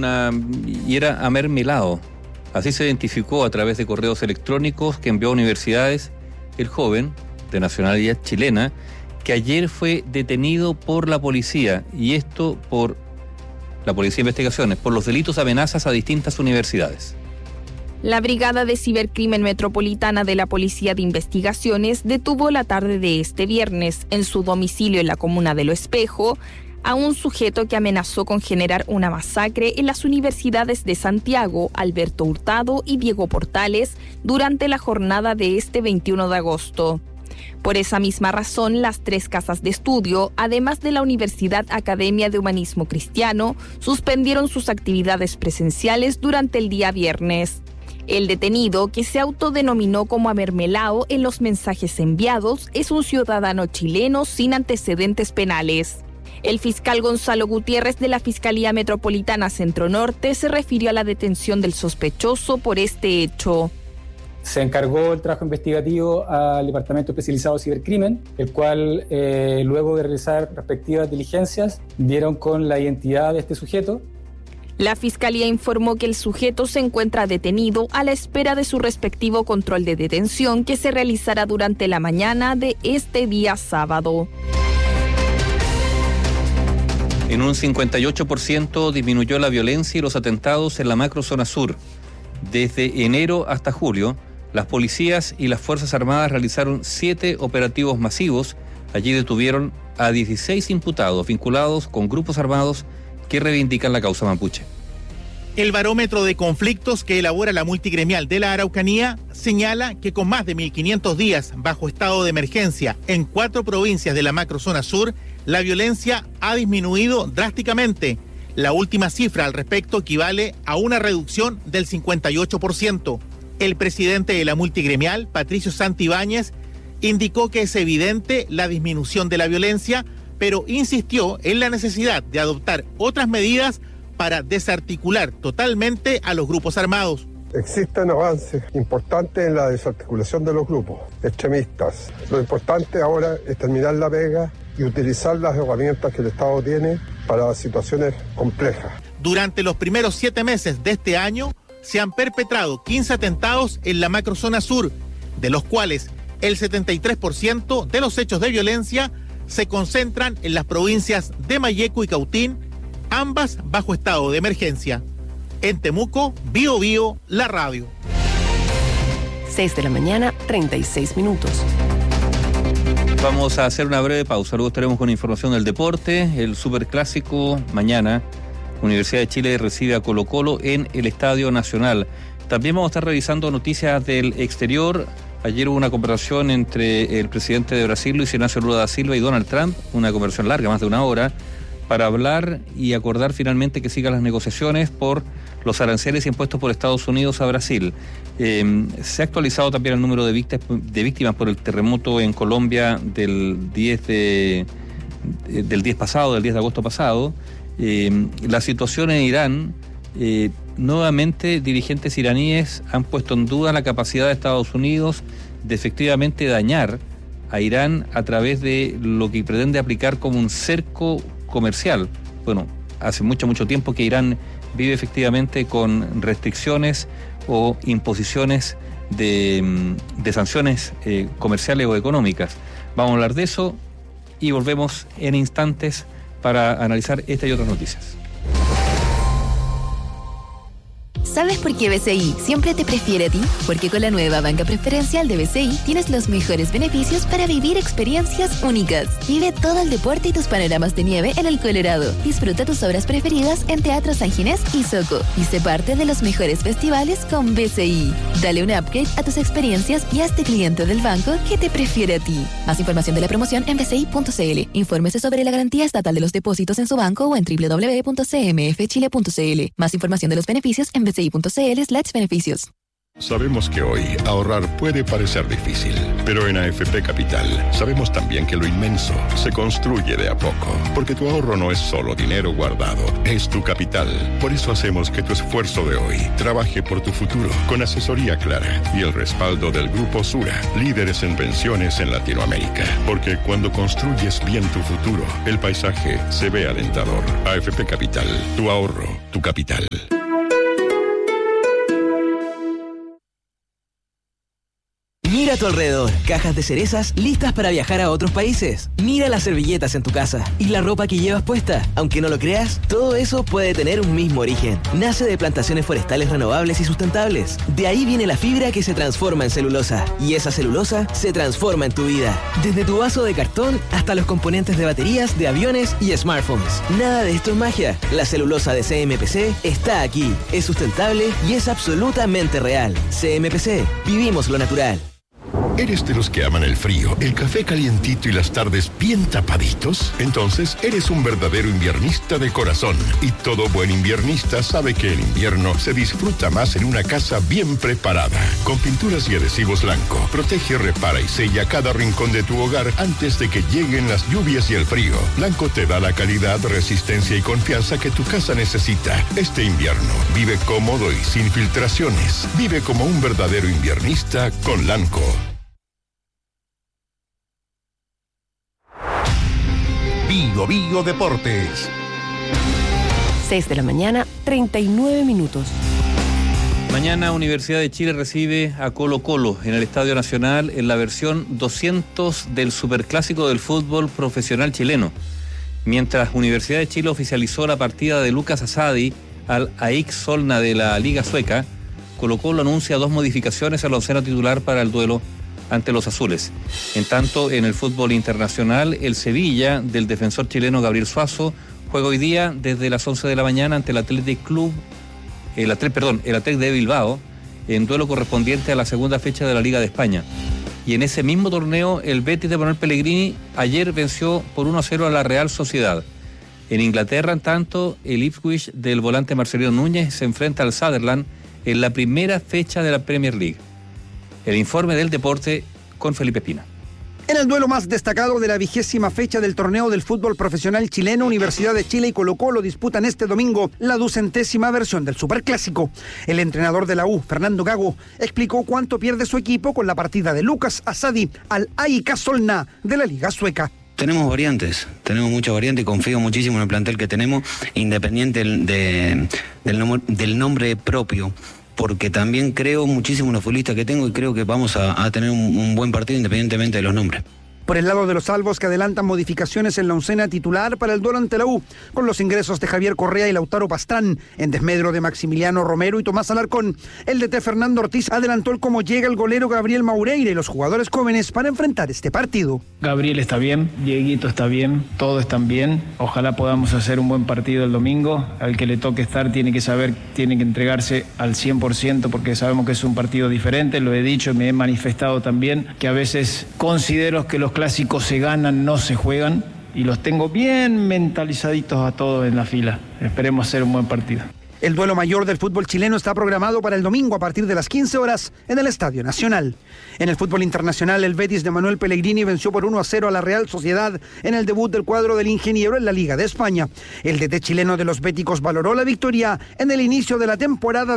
y era Amer Melao. Así se identificó a través de correos electrónicos que envió a universidades el joven, de nacionalidad chilena, que ayer fue detenido por la policía, y esto por la Policía de Investigaciones, por los delitos de amenazas a distintas universidades. La Brigada de Cibercrimen Metropolitana de la Policía de Investigaciones detuvo la tarde de este viernes, en su domicilio en la comuna de Lo Espejo, a un sujeto que amenazó con generar una masacre en las universidades de Santiago, Alberto Hurtado y Diego Portales durante la jornada de este 21 de agosto. Por esa misma razón, las 3 casas de estudio, además de la Universidad Academia de Humanismo Cristiano, suspendieron sus actividades presenciales durante el día viernes. El detenido, que se autodenominó como Amer Melao en los mensajes enviados, es un ciudadano chileno sin antecedentes penales. El fiscal Gonzalo Gutiérrez de la Fiscalía Metropolitana Centro Norte se refirió a la detención del sospechoso por este hecho. Se encargó el trabajo investigativo al Departamento Especializado de Cibercrimen, el cual, luego de realizar respectivas diligencias, dieron con la identidad de este sujeto. La Fiscalía informó que el sujeto se encuentra detenido a la espera de su respectivo control de detención que se realizará durante la mañana de este día sábado. En un 58% disminuyó la violencia y los atentados en la macrozona sur. Desde enero hasta julio, las policías y las Fuerzas Armadas realizaron 7 operativos masivos. Allí detuvieron a 16 imputados vinculados con grupos armados que reivindican la causa mapuche. El barómetro de conflictos que elabora la multigremial de la Araucanía señala que con más de 1.500 días bajo estado de emergencia en 4 provincias de la macrozona sur, la violencia ha disminuido drásticamente. La última cifra al respecto equivale a una reducción del 58%. El presidente de la multigremial, Patricio Santibáñez, indicó que es evidente la disminución de la violencia, pero insistió en la necesidad de adoptar otras medidas para desarticular totalmente a los grupos armados. Existen avances importantes en la desarticulación de los grupos extremistas. Lo importante ahora es terminar la pega y utilizar las herramientas que el Estado tiene para situaciones complejas. Durante los primeros 7 meses de este año se han perpetrado 15 atentados en la macrozona sur, de los cuales el 73% de los hechos de violencia se concentran en las provincias de Malleco y Cautín, ambas bajo estado de emergencia. En Temuco, Biobío, la radio. 6 de la mañana, 36 minutos. Vamos a hacer una breve pausa, luego estaremos con información del deporte, el superclásico mañana. Universidad de Chile recibe a Colo-Colo en el Estadio Nacional. También vamos a estar revisando noticias del exterior. Ayer hubo una conversación entre el presidente de Brasil, Luis Ignacio Lula da Silva, y Donald Trump, una conversación larga, más de 1 hora, para hablar y acordar finalmente que sigan las negociaciones por los aranceles impuestos por Estados Unidos a Brasil. Se ha actualizado también el número de víctimas por el terremoto en Colombia del 10 de agosto pasado. La situación en Irán, nuevamente dirigentes iraníes han puesto en duda la capacidad de Estados Unidos de efectivamente dañar a Irán a través de lo que pretende aplicar como un cerco comercial. Bueno, hace mucho tiempo que Irán vive efectivamente con restricciones o imposiciones de sanciones comerciales o económicas. Vamos a hablar de eso y volvemos en instantes para analizar esta y otras noticias. ¿Sabes por qué BCI siempre te prefiere a ti? Porque con la nueva banca preferencial de BCI tienes los mejores beneficios para vivir experiencias únicas. Vive todo el deporte y tus panoramas de nieve en el Colorado. Disfruta tus obras preferidas en Teatro San Ginés y Soco. Y sé parte de los mejores festivales con BCI. Dale un upgrade a tus experiencias y hazte cliente del banco que te prefiere a ti. Más información de la promoción en bci.cl. Infórmese sobre la garantía estatal de los depósitos en su banco o en www.cmfchile.cl. Más información de los beneficios en bci.cl/beneficios. Sabemos que hoy ahorrar puede parecer difícil, pero en AFP Capital sabemos también que lo inmenso se construye de a poco, porque tu ahorro no es solo dinero guardado, es tu capital. Por eso hacemos que tu esfuerzo de hoy trabaje por tu futuro, con asesoría clara y el respaldo del Grupo Sura, líderes en pensiones en Latinoamérica. Porque cuando construyes bien tu futuro, el paisaje se ve alentador. AFP Capital, tu ahorro, tu capital. Mira a tu alrededor, cajas de cerezas listas para viajar a otros países. Mira las servilletas en tu casa y la ropa que llevas puesta. Aunque no lo creas, todo eso puede tener un mismo origen. Nace de plantaciones forestales renovables y sustentables. De ahí viene la fibra que se transforma en celulosa. Y esa celulosa se transforma en tu vida. Desde tu vaso de cartón hasta los componentes de baterías, de aviones y smartphones. Nada de esto es magia. La celulosa de CMPC está aquí. Es sustentable y es absolutamente real. CMPC. Vivimos lo natural. ¿Eres de los que aman el frío, el café calientito y las tardes bien tapaditos? Entonces, eres un verdadero inviernista de corazón. Y todo buen inviernista sabe que el invierno se disfruta más en una casa bien preparada. Con pinturas y adhesivos Lanco, protege, repara y sella cada rincón de tu hogar antes de que lleguen las lluvias y el frío. Lanco te da la calidad, resistencia y confianza que tu casa necesita. Este invierno, vive cómodo y sin filtraciones. Vive como un verdadero inviernista con Lanco. Bio Deportes. 6 de la mañana, 39 minutos. Mañana Universidad de Chile recibe a Colo-Colo en el Estadio Nacional en la versión 200 del Superclásico del fútbol profesional chileno. Mientras Universidad de Chile oficializó la partida de Lucas Asadi al AIK Solna de la Liga Sueca, Colo-Colo anuncia 2 modificaciones al onceno titular para el duelo ante los azules. En tanto, en el fútbol internacional, el Sevilla del defensor chileno Gabriel Suazo juega hoy día desde las 11 de la mañana ante el Athletic de Bilbao, en duelo correspondiente a la segunda fecha de la Liga de España. Y en ese mismo torneo, el Betis de Manuel Pellegrini ayer venció por 1-0 a la Real Sociedad. En Inglaterra, en tanto, el Ipswich del volante Marcelino Núñez se enfrenta al Sunderland en la primera fecha de la Premier League. El informe del deporte con Felipe Espina. En el duelo más destacado de la 20ª fecha del torneo del fútbol profesional chileno, Universidad de Chile y Colo-Colo disputan este domingo la 200ª versión del Superclásico. El entrenador de la U, Fernando Gago, explicó cuánto pierde su equipo con la partida de Lucas Asadi al AIK Solna de la Liga Sueca. Tenemos variantes, tenemos muchas variantes y confío muchísimo en el plantel que tenemos, independiente del nombre propio. Porque también creo muchísimo en los futbolistas que tengo y creo que vamos a tener un buen partido independientemente de los nombres. Por el lado de los salvos, que adelantan modificaciones en la oncena titular para el duelo ante la U, con los ingresos de Javier Correa y Lautaro Pastrán, en desmedro de Maximiliano Romero y Tomás Alarcón. El DT Fernando Ortiz adelantó el cómo llega el golero Gabriel Maureira y los jugadores jóvenes para enfrentar este partido. Gabriel está bien, Dieguito está bien, todos están bien. Ojalá podamos hacer un buen partido el domingo. Al que le toque estar tiene que saber, tiene que entregarse al 100% porque sabemos que es un partido diferente. Lo he dicho, me he manifestado también que a veces considero que los clásicos se ganan, no se juegan, y los tengo bien mentalizaditos a todos en la fila. Esperemos hacer un buen partido. El duelo mayor del fútbol chileno está programado para el domingo a partir de las 15 horas en el Estadio Nacional. En el fútbol internacional, el Betis de Manuel Pellegrini venció por 1-0 a la Real Sociedad en el debut del cuadro del ingeniero en la Liga de España. El DT chileno de los béticos valoró la victoria en el inicio de la temporada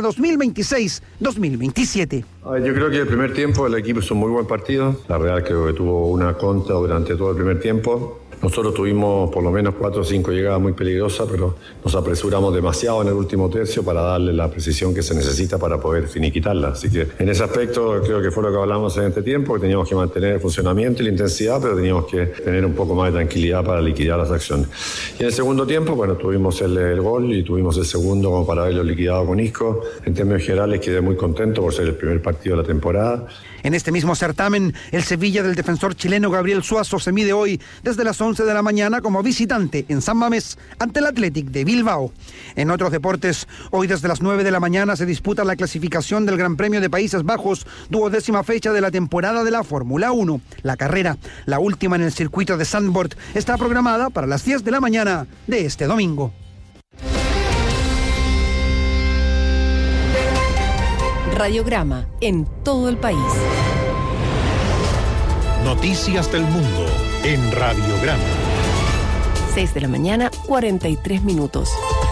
2026-2027. Yo creo que el primer tiempo el equipo hizo un muy buen partido. La Real creo que tuvo una contra durante todo el primer tiempo. Nosotros tuvimos por lo menos 4 o 5 llegadas muy peligrosas, pero nos apresuramos demasiado en el último tercio para darle la precisión que se necesita para poder finiquitarla. Así que en ese aspecto creo que fue lo que hablamos en este tiempo, que teníamos que mantener el funcionamiento y la intensidad, pero teníamos que tener un poco más de tranquilidad para liquidar las acciones. Y en el segundo tiempo, bueno, tuvimos el gol y tuvimos el segundo como para haberlo liquidado con Isco. En términos generales quedé muy contento por ser el primer partido de la temporada. En este mismo certamen, el Sevilla del defensor chileno Gabriel Suazo se mide hoy desde las 11 de la mañana como visitante en San Mamés ante el Athletic de Bilbao. En otros deportes, hoy desde las 9 de la mañana se disputa la clasificación del Gran Premio de Países Bajos, 12ª fecha de la temporada de la Fórmula 1. La carrera, la última en el circuito de Zandvoort, está programada para las 10 de la mañana de este domingo. Radiograma en todo el país. Noticias del mundo en Radiograma. 6 de la mañana, 43 minutos.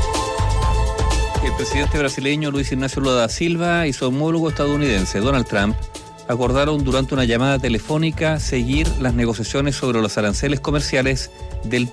El presidente brasileño Luis Ignacio Lula da Silva y su homólogo estadounidense Donald Trump acordaron durante una llamada telefónica seguir las negociaciones sobre los aranceles comerciales del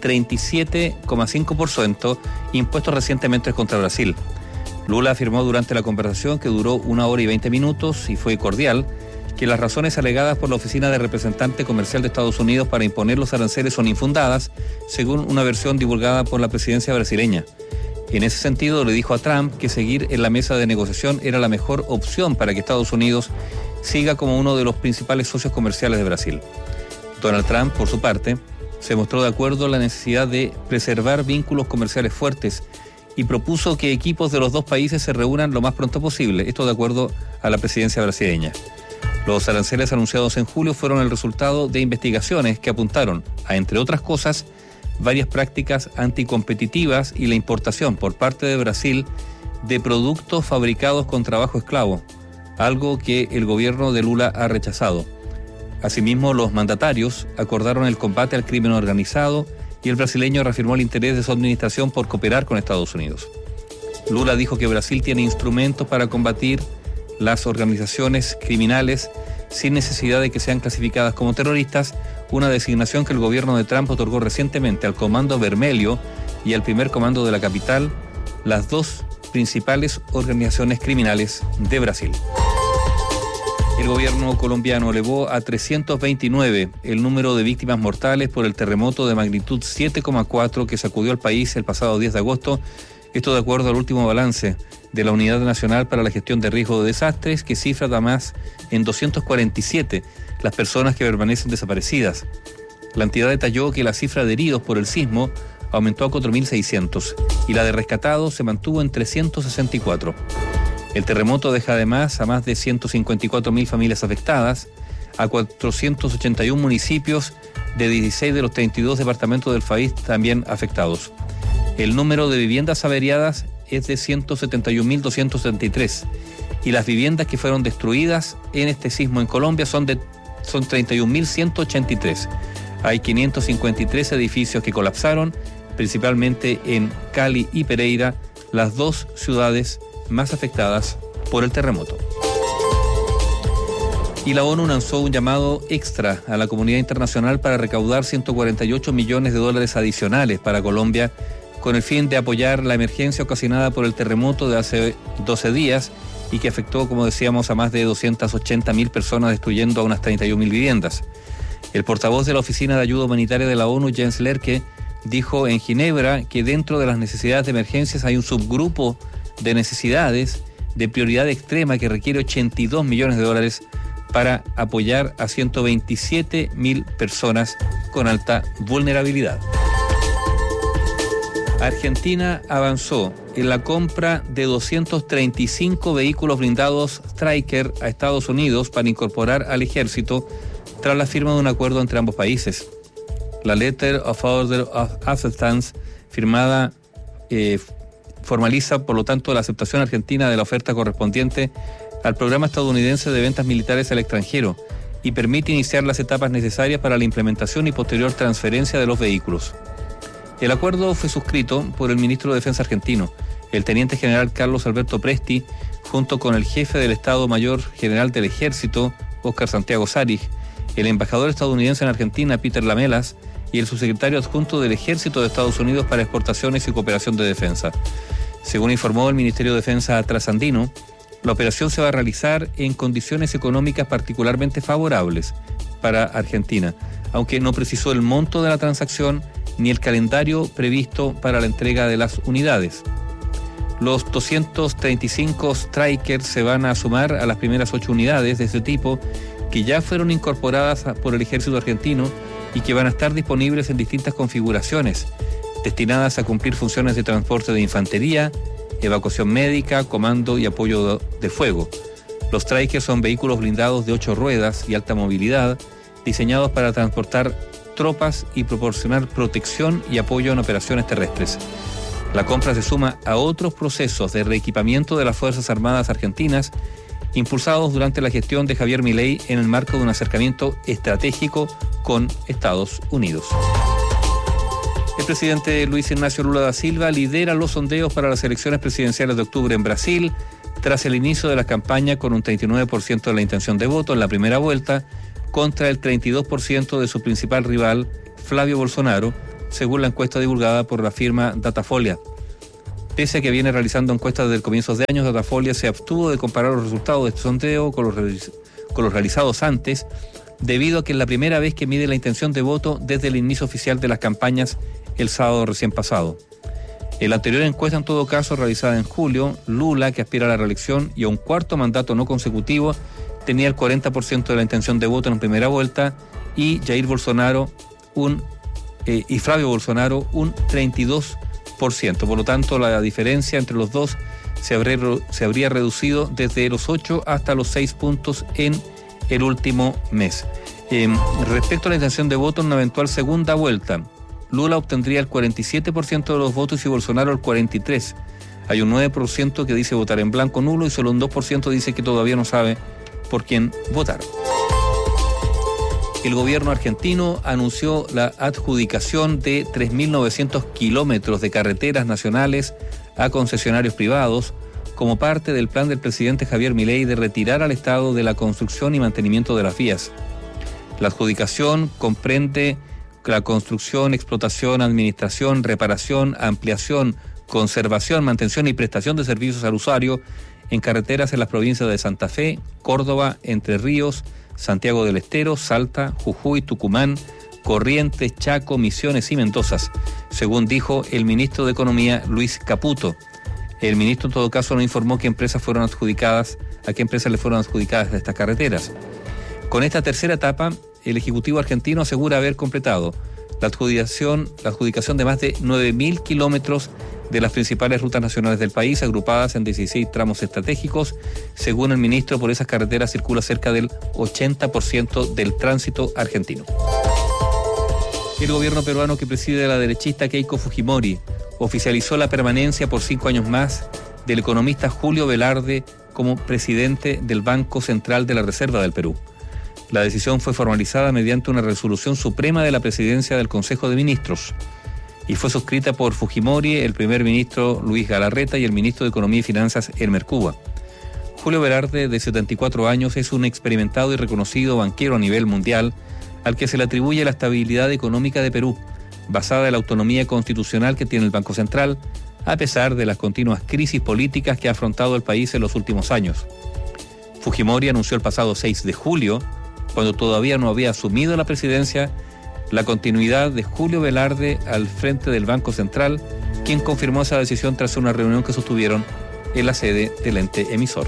37,5% impuestos recientemente contra Brasil. Lula afirmó durante la conversación, que duró 1 hora y 20 minutos y fue cordial, que las razones alegadas por la Oficina de Representante Comercial de Estados Unidos para imponer los aranceles son infundadas, según una versión divulgada por la presidencia brasileña. En ese sentido, le dijo a Trump que seguir en la mesa de negociación era la mejor opción para que Estados Unidos siga como uno de los principales socios comerciales de Brasil. Donald Trump, por su parte, se mostró de acuerdo en la necesidad de preservar vínculos comerciales fuertes y propuso que equipos de los dos países se reúnan lo más pronto posible, esto de acuerdo a la presidencia brasileña. Los aranceles anunciados en julio fueron el resultado de investigaciones que apuntaron a, entre otras cosas, varias prácticas anticompetitivas y la importación por parte de Brasil de productos fabricados con trabajo esclavo, algo que el gobierno de Lula ha rechazado. Asimismo, los mandatarios acordaron el combate al crimen organizado y el brasileño reafirmó el interés de su administración por cooperar con Estados Unidos. Lula dijo que Brasil tiene instrumentos para combatir las organizaciones criminales sin necesidad de que sean clasificadas como terroristas, una designación que el gobierno de Trump otorgó recientemente al Comando Vermelho y al Primer Comando de la Capital, las dos principales organizaciones criminales de Brasil. El gobierno colombiano elevó a 329 el número de víctimas mortales por el terremoto de magnitud 7,4 que sacudió al país el pasado 10 de agosto, esto de acuerdo al último balance de la Unidad Nacional para la Gestión de Riesgo de Desastres, que cifra además en 247 las personas que permanecen desaparecidas. La entidad detalló que la cifra de heridos por el sismo aumentó a 4.600 y la de rescatados se mantuvo en 364. El terremoto deja además a más de 154.000 familias afectadas, a 481 municipios de 16 de los 32 departamentos del país también afectados. El número de viviendas averiadas es de 171.273 y las viviendas que fueron destruidas en este sismo en Colombia son 31.183. Hay 553 edificios que colapsaron, principalmente en Cali y Pereira, las dos ciudades más afectadas por el terremoto. Y la ONU lanzó un llamado extra a la comunidad internacional para recaudar $148 millones adicionales para Colombia, con el fin de apoyar la emergencia ocasionada por el terremoto de hace 12 días y que afectó, como decíamos, a más de 280.000 personas, destruyendo a unas 31.000 viviendas. El portavoz de la Oficina de Ayuda Humanitaria de la ONU, Jens Lerke, dijo en Ginebra que dentro de las necesidades de emergencias hay un subgrupo de necesidades de prioridad extrema que requiere $82 millones para apoyar a 127.000 personas con alta vulnerabilidad. Argentina avanzó en la compra de 235 vehículos blindados Stryker a Estados Unidos para incorporar al ejército tras la firma de un acuerdo entre ambos países. La Letter of Order of Acceptance firmada formaliza, por lo tanto, la aceptación argentina de la oferta correspondiente al programa estadounidense de ventas militares al extranjero y permite iniciar las etapas necesarias para la implementación y posterior transferencia de los vehículos. El acuerdo fue suscrito por el ministro de Defensa argentino, el teniente general Carlos Alberto Presti, junto con el jefe del Estado Mayor General del Ejército, Óscar Santiago Sarig, el embajador estadounidense en Argentina, Peter Lamelas, y el subsecretario adjunto del Ejército de Estados Unidos para Exportaciones y Cooperación de Defensa. Según informó el Ministerio de Defensa trasandino, la operación se va a realizar en condiciones económicas particularmente favorables para Argentina, aunque no precisó el monto de la transacción ni el calendario previsto para la entrega de las unidades. Los 235 Stryker se van a sumar a las primeras 8 unidades de este tipo que ya fueron incorporadas por el ejército argentino y que van a estar disponibles en distintas configuraciones, destinadas a cumplir funciones de transporte de infantería, evacuación médica, comando y apoyo de fuego. Los Stryker son vehículos blindados de 8 ruedas y alta movilidad, diseñados para transportar tropas y proporcionar protección y apoyo en operaciones terrestres. La compra se suma a otros procesos de reequipamiento de las Fuerzas Armadas argentinas impulsados durante la gestión de Javier Milei en el marco de un acercamiento estratégico con Estados Unidos. El presidente Luis Ignacio Lula da Silva lidera los sondeos para las elecciones presidenciales de octubre en Brasil, tras el inicio de la campaña con un 39% de la intención de voto en la primera vuelta, contra el 32% de su principal rival, Flavio Bolsonaro, según la encuesta divulgada por la firma Datafolia. Pese a que viene realizando encuestas desde el comienzo de años, Datafolia se abstuvo de comparar los resultados de este sondeo con los realizados antes, debido a que es la primera vez que mide la intención de voto desde el inicio oficial de las campañas el sábado recién pasado. En la anterior encuesta, en todo caso, realizada en julio, Lula, que aspira a la reelección y a un cuarto mandato no consecutivo, tenía el 40% de la intención de voto en primera vuelta y Jair Bolsonaro y Flavio Bolsonaro un 32%. Por lo tanto, la diferencia entre los dos se habría reducido desde los 8 hasta los 6 puntos en el último mes. Respecto a la intención de voto en una eventual segunda vuelta, Lula obtendría el 47% de los votos y Bolsonaro el 43%. Hay un 9% que dice votar en blanco nulo y solo un 2% dice que todavía no sabe por quién votar. El gobierno argentino anunció la adjudicación de 3.900 kilómetros de carreteras nacionales a concesionarios privados como parte del plan del presidente Javier Milei de retirar al Estado de la construcción y mantenimiento de las vías. La adjudicación comprende la construcción, explotación, administración, reparación, ampliación, conservación, mantención y prestación de servicios al usuario en carreteras en las provincias de Santa Fe, Córdoba, Entre Ríos, Santiago del Estero, Salta, Jujuy, Tucumán, Corrientes, Chaco, Misiones y Mendoza, según dijo el ministro de Economía Luis Caputo. El ministro en todo caso no informó a qué empresas le fueron adjudicadas estas carreteras. Con esta tercera etapa, el Ejecutivo argentino asegura haber completado la adjudicación de más de 9.000 kilómetros de las principales rutas nacionales del país, agrupadas en 16 tramos estratégicos. Según el ministro, por esas carreteras circula cerca del 80% del tránsito argentino. El gobierno peruano que preside la derechista Keiko Fujimori oficializó la permanencia por 5 años más del economista Julio Velarde como presidente del Banco Central de la Reserva del Perú. La decisión fue formalizada mediante una resolución suprema de la presidencia del Consejo de Ministros y fue suscrita por Fujimori, el primer ministro Luis Galarreta y el ministro de Economía y Finanzas Elmer Cuba. Julio Velarde, de 74 años, es un experimentado y reconocido banquero a nivel mundial al que se le atribuye la estabilidad económica de Perú, basada en la autonomía constitucional que tiene el Banco Central, a pesar de las continuas crisis políticas que ha afrontado el país en los últimos años. Fujimori anunció el pasado 6 de julio, cuando todavía no había asumido la presidencia, la continuidad de Julio Velarde al frente del Banco Central, quien confirmó esa decisión tras una reunión que sostuvieron en la sede del ente emisor.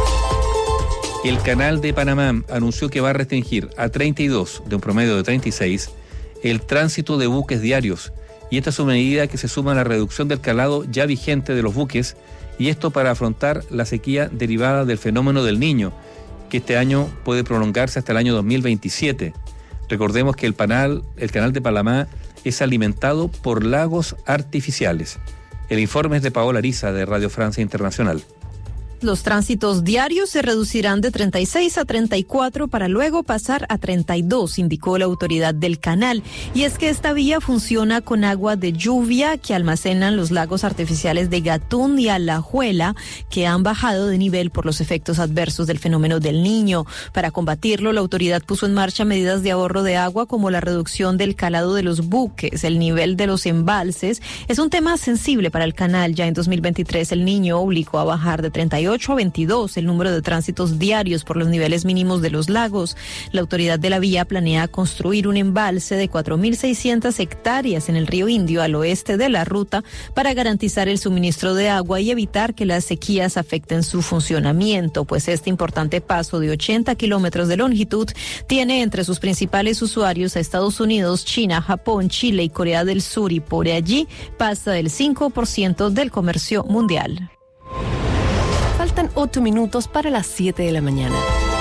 El Canal de Panamá anunció que va a restringir a 32, de un promedio de 36, el tránsito de buques diarios, y esta es una medida que se suma a la reducción del calado ya vigente de los buques, y esto para afrontar la sequía derivada del fenómeno del Niño, que este año puede prolongarse hasta el año 2027. Recordemos que el canal de Panamá es alimentado por lagos artificiales. El informe es de Paola Ariza, de Radio Francia Internacional. Los tránsitos diarios se reducirán de 36 a 34 para luego pasar a 32, indicó la autoridad del canal. Y es que esta vía funciona con agua de lluvia que almacenan los lagos artificiales de Gatún y Alajuela, que han bajado de nivel por los efectos adversos del fenómeno del Niño. Para combatirlo, la autoridad puso en marcha medidas de ahorro de agua como la reducción del calado de los buques. El nivel de los embalses es un tema sensible para el canal. Ya en 2023 el Niño obligó a bajar de 38 a 22 el número de tránsitos diarios por los niveles mínimos de los lagos. La autoridad de la vía planea construir un embalse de 4.600 hectáreas en el río Indio al oeste de la ruta para garantizar el suministro de agua y evitar que las sequías afecten su funcionamiento, pues este importante paso de 80 kilómetros de longitud tiene entre sus principales usuarios a Estados Unidos, China, Japón, Chile y Corea del Sur, y por allí pasa el 5% del comercio mundial. Faltan 8 minutos para las 7 de la mañana.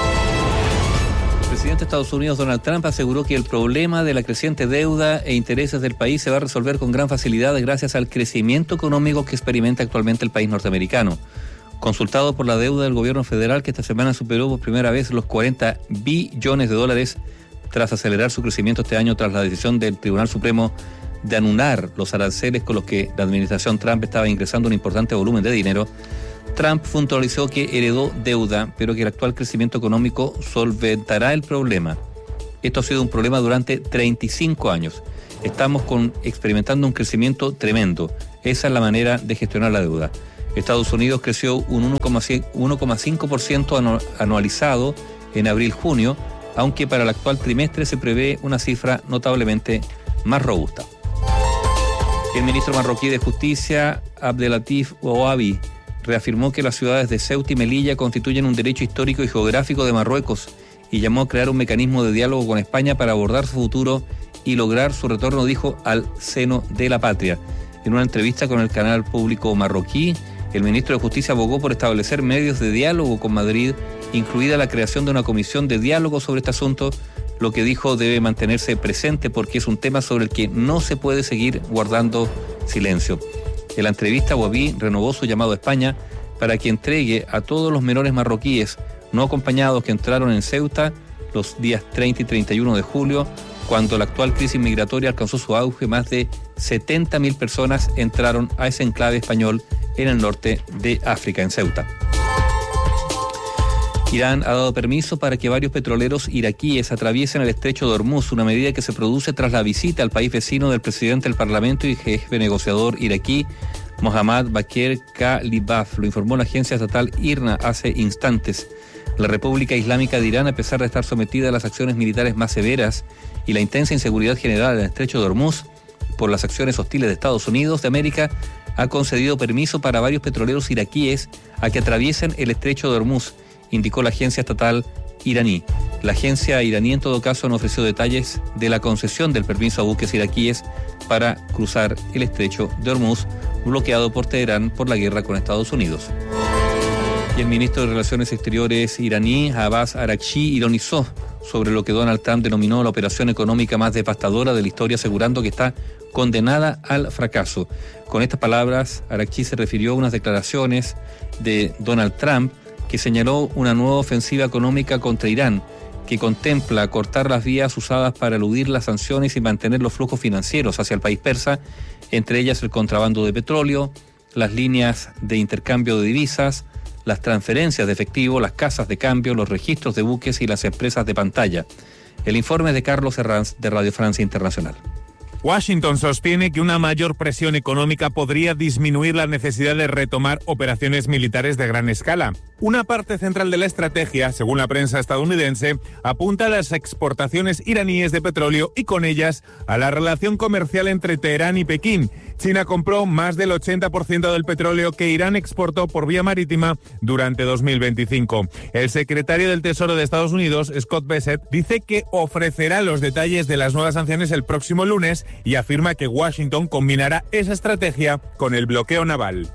El presidente de Estados Unidos, Donald Trump, aseguró que el problema de la creciente deuda e intereses del país se va a resolver con gran facilidad gracias al crecimiento económico que experimenta actualmente el país norteamericano. Consultado por la deuda del gobierno federal, que esta semana superó por primera vez los $40 billones tras acelerar su crecimiento este año tras la decisión del Tribunal Supremo de anular los aranceles con los que la administración Trump estaba ingresando un importante volumen de dinero, Trump puntualizó que heredó deuda, pero que el actual crecimiento económico solventará el problema. Esto ha sido un problema durante 35 años. Estamos experimentando un crecimiento tremendo. Esa es la manera de gestionar la deuda. Estados Unidos creció un 1,5% anualizado en abril-junio, aunque para el actual trimestre se prevé una cifra notablemente más robusta. El ministro marroquí de Justicia, Abdelatif Ouabi, reafirmó que las ciudades de Ceuta y Melilla constituyen un derecho histórico y geográfico de Marruecos y llamó a crear un mecanismo de diálogo con España para abordar su futuro y lograr su retorno, dijo, al seno de la patria. En una entrevista con el canal público marroquí, el ministro de Justicia abogó por establecer medios de diálogo con Madrid, incluida la creación de una comisión de diálogo sobre este asunto, lo que dijo debe mantenerse presente porque es un tema sobre el que no se puede seguir guardando silencio. En la entrevista, Ouabi renovó su llamado a España para que entregue a todos los menores marroquíes no acompañados que entraron en Ceuta los días 30 y 31 de julio, cuando la actual crisis migratoria alcanzó su auge. Más de 70.000 personas entraron a ese enclave español en el norte de África, en Ceuta. Irán ha dado permiso para que varios petroleros iraquíes atraviesen el estrecho de Hormuz, una medida que se produce tras la visita al país vecino del presidente del Parlamento y jefe negociador iraquí, Mohammad Bakr Kalibaf. Lo informó la agencia estatal IRNA hace instantes. La República Islámica de Irán, a pesar de estar sometida a las acciones militares más severas y la intensa inseguridad general en el estrecho de Hormuz por las acciones hostiles de Estados Unidos de América, ha concedido permiso para varios petroleros iraquíes a que atraviesen el estrecho de Hormuz, indicó la agencia estatal iraní. La agencia iraní, en todo caso, no ofreció detalles de la concesión del permiso a buques iraquíes para cruzar el estrecho de Hormuz, bloqueado por Teherán por la guerra con Estados Unidos. Y el ministro de Relaciones Exteriores iraní, Abbas Araghchi, ironizó sobre lo que Donald Trump denominó la operación económica más devastadora de la historia, asegurando que está condenada al fracaso. Con estas palabras, Araghchi se refirió a unas declaraciones de Donald Trump que señaló una nueva ofensiva económica contra Irán, que contempla cortar las vías usadas para eludir las sanciones y mantener los flujos financieros hacia el país persa, entre ellas el contrabando de petróleo, las líneas de intercambio de divisas, las transferencias de efectivo, las casas de cambio, los registros de buques y las empresas de pantalla. El informe es de Carlos Herranz, de Radio Francia Internacional. Washington sostiene que una mayor presión económica podría disminuir la necesidad de retomar operaciones militares de gran escala. Una parte central de la estrategia, según la prensa estadounidense, apunta a las exportaciones iraníes de petróleo y con ellas a la relación comercial entre Teherán y Pekín. China compró más del 80% del petróleo que Irán exportó por vía marítima durante 2025. El secretario del Tesoro de Estados Unidos, Scott Bessent, dice que ofrecerá los detalles de las nuevas sanciones el próximo lunes y afirma que Washington combinará esa estrategia con el bloqueo naval.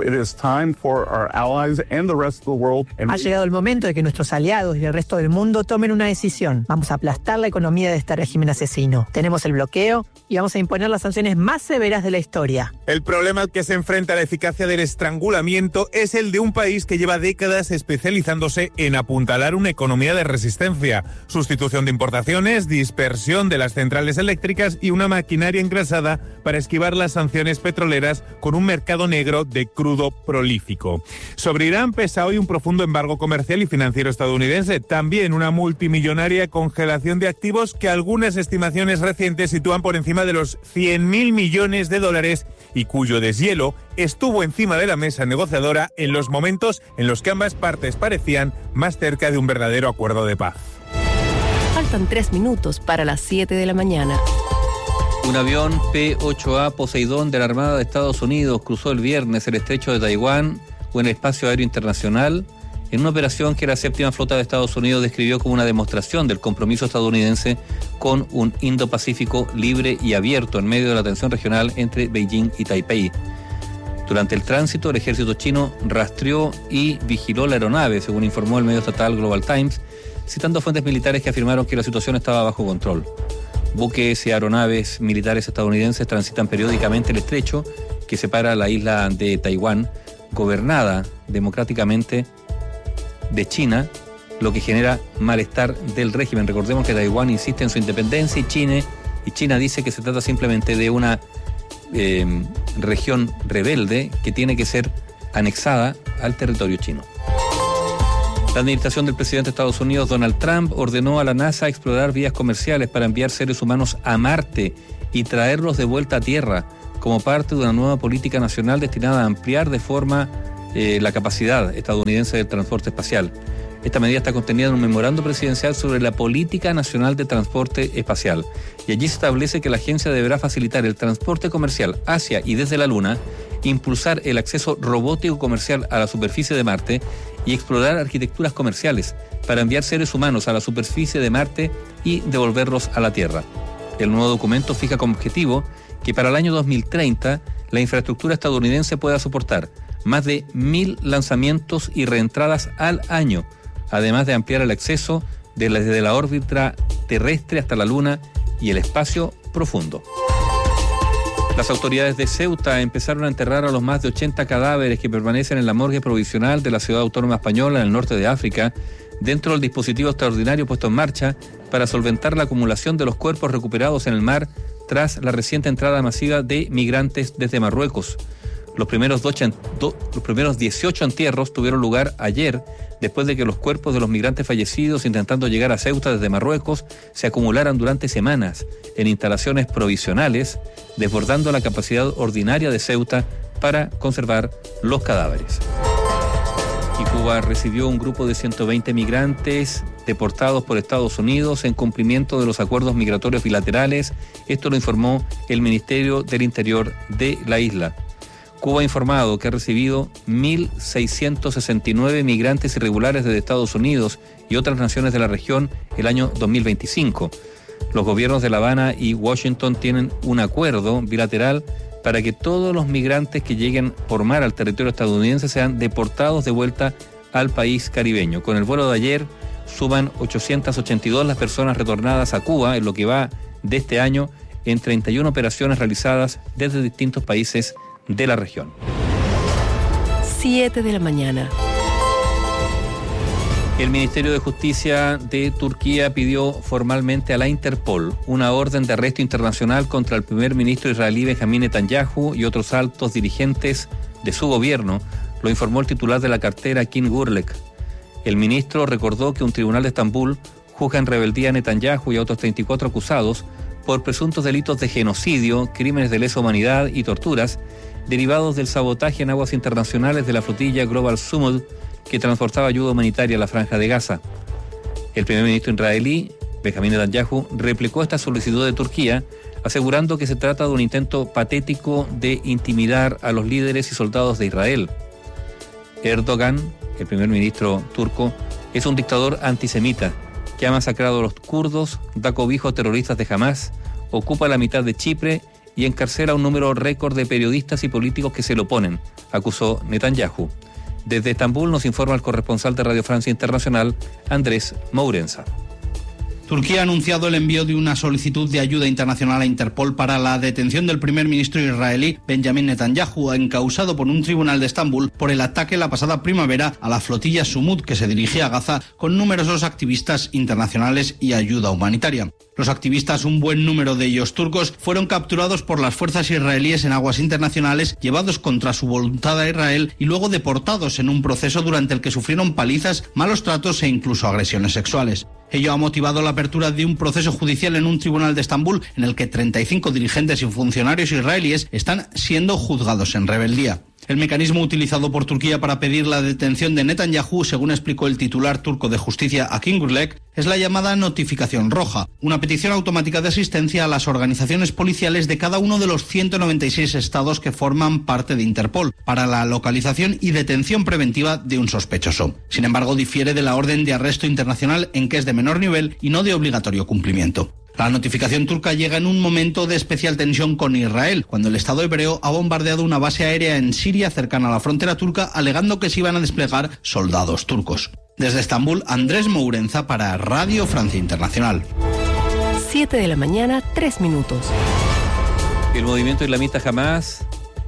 Ha llegado el momento de que nuestros aliados y el resto del mundo tomen una decisión. Vamos a aplastar la economía de este régimen asesino. Tenemos el bloqueo y vamos a imponer las sanciones más severas de la historia. El problema al que se enfrenta la eficacia del estrangulamiento es el de un país que lleva décadas especializándose en apuntalar una economía de resistencia, sustitución de importaciones, dispersión de las centrales eléctricas y una maquinaria engrasada para esquivar las sanciones petroleras con un mercado negro de crudo prolífico. Sobre Irán pesa hoy un profundo embargo comercial y financiero estadounidense, también una multimillonaria congelación de activos que algunas estimaciones recientes sitúan por encima de los 100.000 millones de dólares y cuyo deshielo estuvo encima de la mesa negociadora en los momentos en los que ambas partes parecían más cerca de un verdadero acuerdo de paz. Faltan 3 minutos para las 7 de la mañana. Un avión P-8A Poseidón de la Armada de Estados Unidos cruzó el viernes el estrecho de Taiwán o en el espacio aéreo internacional en una operación que la séptima flota de Estados Unidos describió como una demostración del compromiso estadounidense con un Indo-Pacífico libre y abierto en medio de la tensión regional entre Beijing y Taipei. Durante el tránsito, el ejército chino rastreó y vigiló la aeronave, según informó el medio estatal Global Times, citando fuentes militares que afirmaron que la situación estaba bajo control. Buques y aeronaves militares estadounidenses transitan periódicamente el estrecho que separa la isla de Taiwán gobernada democráticamente de China, lo que genera malestar del régimen. Recordemos que Taiwán insiste en su independencia y China dice que se trata simplemente de una región rebelde que tiene que ser anexada al territorio chino. La administración del presidente de Estados Unidos, Donald Trump, ordenó a la NASA explorar vías comerciales para enviar seres humanos a Marte y traerlos de vuelta a Tierra, como parte de una nueva política nacional destinada a ampliar de forma la capacidad estadounidense del transporte espacial. Esta medida está contenida en un memorando presidencial sobre la política nacional de transporte espacial. Y allí se establece que la agencia deberá facilitar el transporte comercial hacia y desde la Luna, impulsar el acceso robótico comercial a la superficie de Marte y explorar arquitecturas comerciales para enviar seres humanos a la superficie de Marte y devolverlos a la Tierra. El nuevo documento fija como objetivo que para el año 2030 la infraestructura estadounidense pueda soportar más de 1.000 lanzamientos y reentradas al año, además de ampliar el acceso desde la órbita terrestre hasta la Luna y el espacio profundo. Las autoridades de Ceuta empezaron a enterrar a los más de 80 cadáveres que permanecen en la morgue provisional de la ciudad autónoma española en el norte de África, dentro del dispositivo extraordinario puesto en marcha para solventar la acumulación de los cuerpos recuperados en el mar tras la reciente entrada masiva de migrantes desde Marruecos. Los primeros 18 entierros tuvieron lugar ayer, después de que los cuerpos de los migrantes fallecidos intentando llegar a Ceuta desde Marruecos se acumularan durante semanas en instalaciones provisionales, desbordando la capacidad ordinaria de Ceuta para conservar los cadáveres. Y Cuba recibió un grupo de 120 migrantes deportados por Estados Unidos en cumplimiento de los acuerdos migratorios bilaterales. Esto lo informó el Ministerio del Interior de la isla. Cuba ha informado que ha recibido 1.669 migrantes irregulares desde Estados Unidos y otras naciones de la región el año 2025. Los gobiernos de La Habana y Washington tienen un acuerdo bilateral para que todos los migrantes que lleguen por mar al territorio estadounidense sean deportados de vuelta al país caribeño. Con el vuelo de ayer suman 882 las personas retornadas a Cuba en lo que va de este año en 31 operaciones realizadas desde distintos países de la región. 7 de la mañana. El Ministerio de Justicia de Turquía pidió formalmente a la Interpol una orden de arresto internacional contra el primer ministro israelí Benjamín Netanyahu y otros altos dirigentes de su gobierno, lo informó el titular de la cartera, King Gurlek. El ministro recordó que un tribunal de Estambul juzga en rebeldía a Netanyahu y a otros 34 acusados por presuntos delitos de genocidio, crímenes de lesa humanidad y torturas derivados del sabotaje en aguas internacionales de la flotilla Global Summit que transportaba ayuda humanitaria a la Franja de Gaza. El primer ministro israelí, Benjamín Netanyahu, replicó esta solicitud de Turquía, asegurando que se trata de un intento patético de intimidar a los líderes y soldados de Israel. Erdogan, el primer ministro turco, es un dictador antisemita que ha masacrado a los kurdos, da cobijo a terroristas de Hamás, ocupa la mitad de Chipre y encarcela a un número récord de periodistas y políticos que se le oponen, acusó Netanyahu. Desde Estambul nos informa el corresponsal de Radio Francia Internacional, Andrés Mourenza. Turquía ha anunciado el envío de una solicitud de ayuda internacional a Interpol para la detención del primer ministro israelí Benjamín Netanyahu, encausado por un tribunal de Estambul por el ataque la pasada primavera a la flotilla Sumud que se dirigía a Gaza con numerosos activistas internacionales y ayuda humanitaria. Los activistas, un buen número de ellos turcos, fueron capturados por las fuerzas israelíes en aguas internacionales, llevados contra su voluntad a Israel y luego deportados en un proceso durante el que sufrieron palizas, malos tratos e incluso agresiones sexuales. Ello ha motivado la apertura de un proceso judicial en un tribunal de Estambul en el que 35 dirigentes y funcionarios israelíes están siendo juzgados en rebeldía. El mecanismo utilizado por Turquía para pedir la detención de Netanyahu, según explicó el titular turco de justicia Akin Gurlek, es la llamada notificación roja, una petición automática de asistencia a las organizaciones policiales de cada uno de los 196 estados que forman parte de Interpol para la localización y detención preventiva de un sospechoso. Sin embargo, difiere de la orden de arresto internacional en que es de menor nivel y no de obligatorio cumplimiento. La notificación turca llega en un momento de especial tensión con Israel, cuando el Estado hebreo ha bombardeado una base aérea en Siria cercana a la frontera turca, alegando que se iban a desplegar soldados turcos. Desde Estambul, Andrés Mourenza para Radio Francia Internacional. 7 de la mañana, 3 minutos. El movimiento islamista Hamás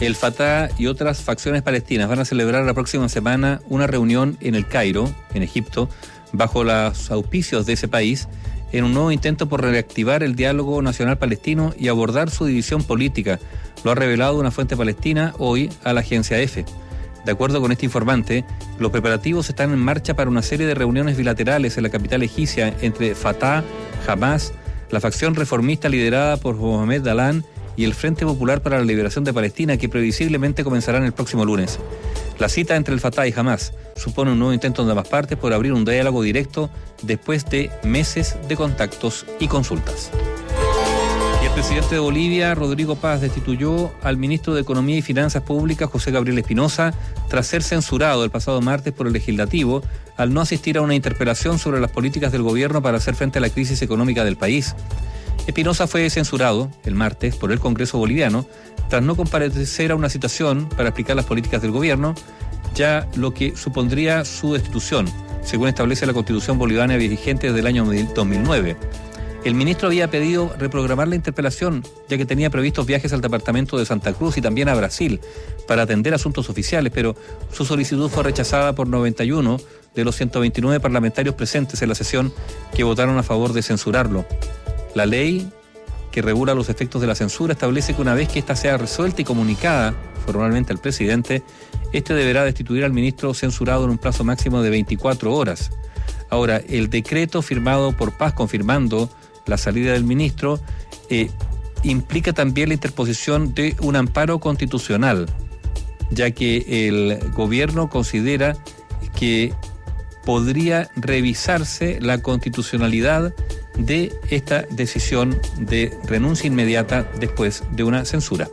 El Fatah y otras facciones palestinas van a celebrar la próxima semana una reunión en El Cairo, en Egipto, bajo los auspicios de ese país, en un nuevo intento por reactivar el diálogo nacional palestino y abordar su división política. Lo ha revelado una fuente palestina hoy a la agencia EFE. De acuerdo con este informante, los preparativos están en marcha para una serie de reuniones bilaterales en la capital egipcia entre Fatah, Hamas, la facción reformista liderada por Mohamed Dalan y el Frente Popular para la Liberación de Palestina, que previsiblemente comenzarán el próximo lunes. La cita entre el Fatah y Hamas supone un nuevo intento de ambas partes por abrir un diálogo directo después de meses de contactos y consultas. Y el presidente de Bolivia, Rodrigo Paz, destituyó al ministro de Economía y Finanzas Públicas, José Gabriel Espinosa, tras ser censurado el pasado martes por el legislativo al no asistir a una interpelación sobre las políticas del gobierno para hacer frente a la crisis económica del país. Espinosa fue censurado el martes por el Congreso boliviano tras no comparecer a una citación para explicar las políticas del gobierno, ya lo que supondría su destitución, según establece la Constitución boliviana vigente desde el año 2009. El ministro había pedido reprogramar la interpelación, ya que tenía previstos viajes al departamento de Santa Cruz y también a Brasil para atender asuntos oficiales, pero su solicitud fue rechazada por 91 de los 129 parlamentarios presentes en la sesión que votaron a favor de censurarlo. La ley que regula los efectos de la censura establece que una vez que ésta sea resuelta y comunicada formalmente al presidente, este deberá destituir al ministro censurado en un plazo máximo de 24 horas. Ahora, el decreto firmado por Paz confirmando la salida del ministro implica también la interposición de un amparo constitucional, ya que el gobierno considera que podría revisarse la constitucionalidad de esta decisión de renuncia inmediata después de una censura.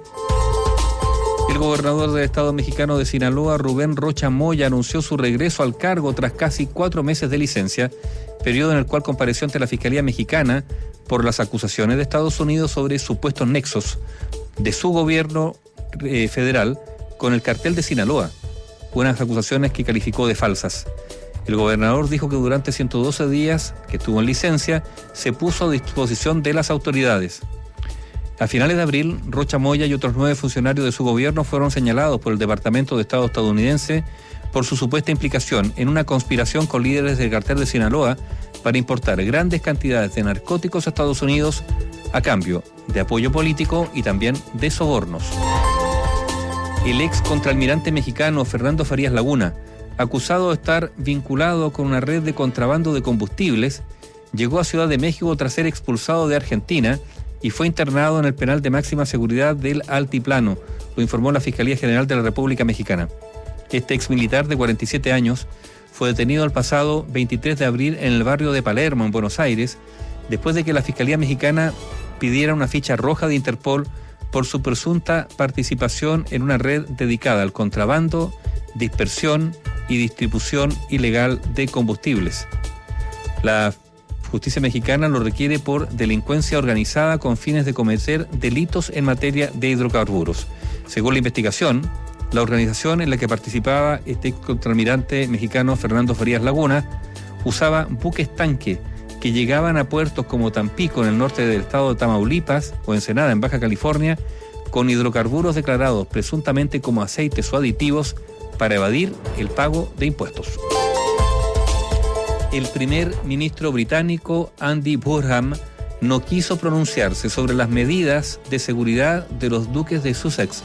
El gobernador del estado mexicano de Sinaloa, Rubén Rocha Moya, anunció su regreso al cargo tras casi 4 meses de licencia, periodo en el cual compareció ante la Fiscalía Mexicana por las acusaciones de Estados Unidos sobre supuestos nexos de su gobierno federal con el cartel de Sinaloa, unas acusaciones que calificó de falsas. El gobernador dijo que durante 112 días que estuvo en licencia, se puso a disposición de las autoridades. A finales de abril, Rocha Moya y otros 9 funcionarios de su gobierno fueron señalados por el Departamento de Estado estadounidense por su supuesta implicación en una conspiración con líderes del cartel de Sinaloa para importar grandes cantidades de narcóticos a Estados Unidos a cambio de apoyo político y también de sobornos. El ex contraalmirante mexicano Fernando Farías Laguna, acusado de estar vinculado con una red de contrabando de combustibles, llegó a Ciudad de México tras ser expulsado de Argentina y fue internado en el penal de máxima seguridad del Altiplano, lo informó la Fiscalía General de la República Mexicana. Este exmilitar de 47 años fue detenido el pasado 23 de abril en el barrio de Palermo, en Buenos Aires, después de que la Fiscalía Mexicana pidiera una ficha roja de Interpol por su presunta participación en una red dedicada al contrabando, dispersión y distribución ilegal de combustibles. La justicia mexicana lo requiere por delincuencia organizada con fines de cometer delitos en materia de hidrocarburos. Según la investigación, la organización en la que participaba este contraalmirante mexicano Fernando Farías Laguna usaba buques tanque que llegaban a puertos como Tampico en el norte del estado de Tamaulipas o Ensenada en Baja California con hidrocarburos declarados presuntamente como aceites o aditivos para evadir el pago de impuestos. El primer ministro británico Andy Burnham no quiso pronunciarse sobre las medidas de seguridad de los duques de Sussex,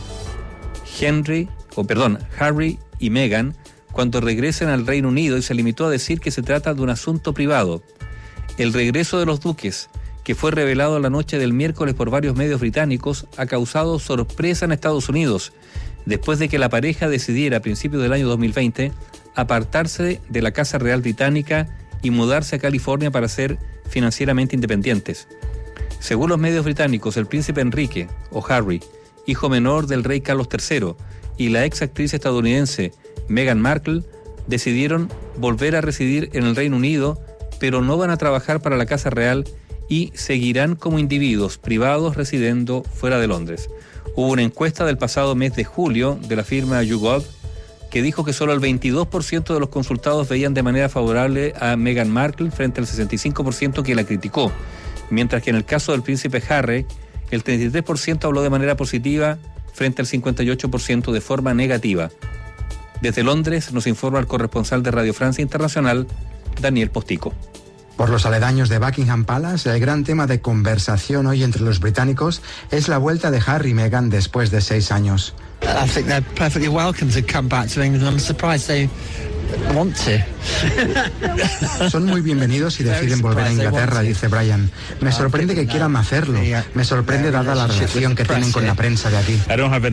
Harry y Meghan, cuando regresen al Reino Unido, y se limitó a decir que se trata de un asunto privado. El regreso de los duques, que fue revelado la noche del miércoles por varios medios británicos, ha causado sorpresa en Estados Unidos, después de que la pareja decidiera a principios del año 2020 apartarse de la Casa Real Británica y mudarse a California para ser financieramente independientes. Según los medios británicos, el príncipe Enrique, o Harry, hijo menor del rey Carlos III, y la ex actriz estadounidense Meghan Markle decidieron volver a residir en el Reino Unido, pero no van a trabajar para la Casa Real y seguirán como individuos privados residiendo fuera de Londres. Hubo una encuesta del pasado mes de julio de la firma YouGov que dijo que solo el 22% de los consultados veían de manera favorable a Meghan Markle frente al 65% que la criticó, mientras que en el caso del príncipe Harry, el 33% habló de manera positiva frente al 58% de forma negativa. Desde Londres nos informa el corresponsal de Radio Francia Internacional, Daniel Postico. Por los aledaños de Buckingham Palace, el gran tema de conversación hoy entre los británicos es la vuelta de Harry y Meghan después de 6 años. I think they're perfectly welcome to come back to England. I'm surprised they want to. Son muy bienvenidos y deciden volver a Inglaterra, dice Brian. Me sorprende que quieran hacerlo. Me sorprende dada la relación que tienen con la prensa de aquí.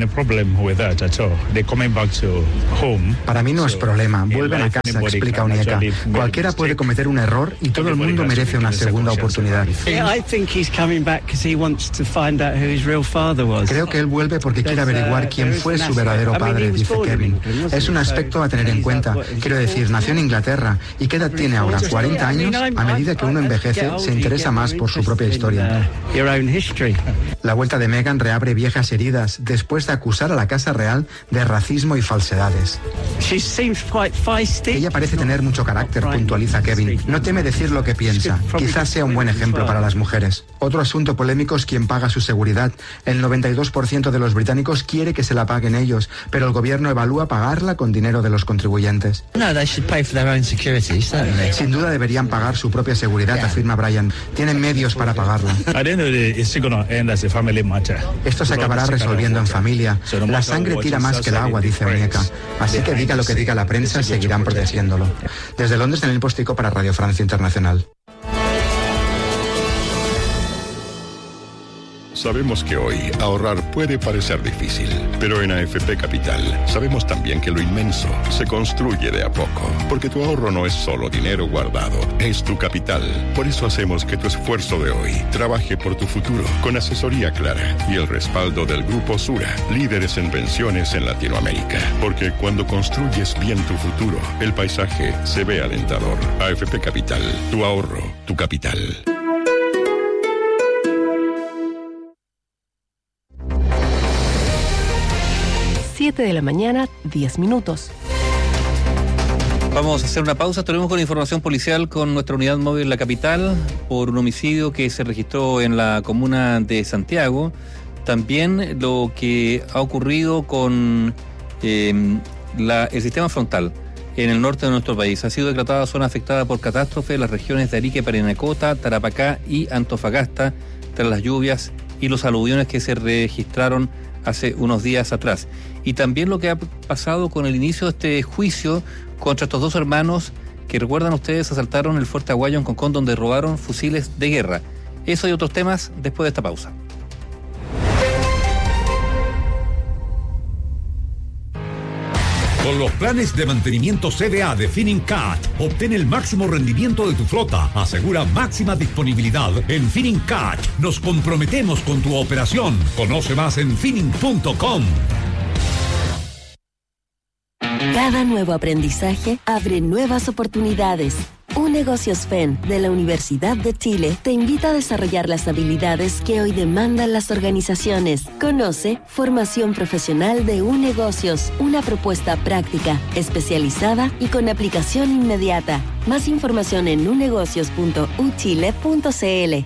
Para mí no es problema. Vuelven a casa, explica Onyeka. Cualquiera puede cometer un error y todo el mundo merece una segunda oportunidad. Creo que él vuelve porque quiere averiguar quién fue su verdadero padre, dice Kevin. Es un aspecto a tener en cuenta. Quiero decir, nació en Inglaterra. ¿Y qué edad tiene ahora? ¿40 años? A medida que uno envejece, se interesa más por su propia historia. La vuelta de Meghan reabre viejas heridas después de acusar a la Casa Real de racismo y falsedades. Ella parece tener mucho carácter, puntualiza Kevin. No teme decir lo que piensa. Quizás sea un buen ejemplo para las mujeres. Otro asunto polémico es quién paga su seguridad. El 92% de los británicos quiere que se la paguen ellos, pero el gobierno evalúa pagarla con dinero de los contribuyentes. Sin duda deberían pagar su propia seguridad, afirma Brian. Tienen medios para pagarla. Esto se acabará resolviendo en familia. La sangre tira más que el agua, dice Onyeka. Así que diga lo que diga la prensa, seguirán protegiéndolo. Desde Londres, Daniel Postico para Radio Francia Internacional. Sabemos que hoy ahorrar puede parecer difícil, pero en AFP Capital sabemos también que lo inmenso se construye de a poco, porque tu ahorro no es solo dinero guardado, es tu capital. Por eso hacemos que tu esfuerzo de hoy trabaje por tu futuro, con asesoría clara y el respaldo del Grupo Sura, líderes en pensiones en Latinoamérica. Porque cuando construyes bien tu futuro, el paisaje se ve alentador. AFP Capital, tu ahorro, tu capital. 7 de la mañana, 10 minutos. Vamos a hacer una pausa. Tenemos con información policial con nuestra unidad móvil en la capital por un homicidio que se registró en la comuna de Santiago. También lo que ha ocurrido con el sistema frontal en el norte de nuestro país. Ha sido declarada zona afectada por catástrofe en las regiones de Arique, Parinacota, Tarapacá y Antofagasta tras las lluvias y los aluviones que se registraron hace unos días atrás. Y también lo que ha pasado con el inicio de este juicio contra estos dos hermanos que, recuerdan ustedes, asaltaron el Fuerte Aguayo en Concón, donde robaron fusiles de guerra. Eso y otros temas después de esta pausa. Con los planes de mantenimiento CDA de Finincat, obtén el máximo rendimiento de tu flota. Asegura máxima disponibilidad. En Finincat nos comprometemos con tu operación. Conoce más en Finin.com. Cada nuevo aprendizaje abre nuevas oportunidades. UNegocios FEN de la Universidad de Chile te invita a desarrollar las habilidades que hoy demandan las organizaciones. Conoce Formación Profesional de UNegocios, una propuesta práctica, especializada y con aplicación inmediata. Más información en unegocios.uchile.cl.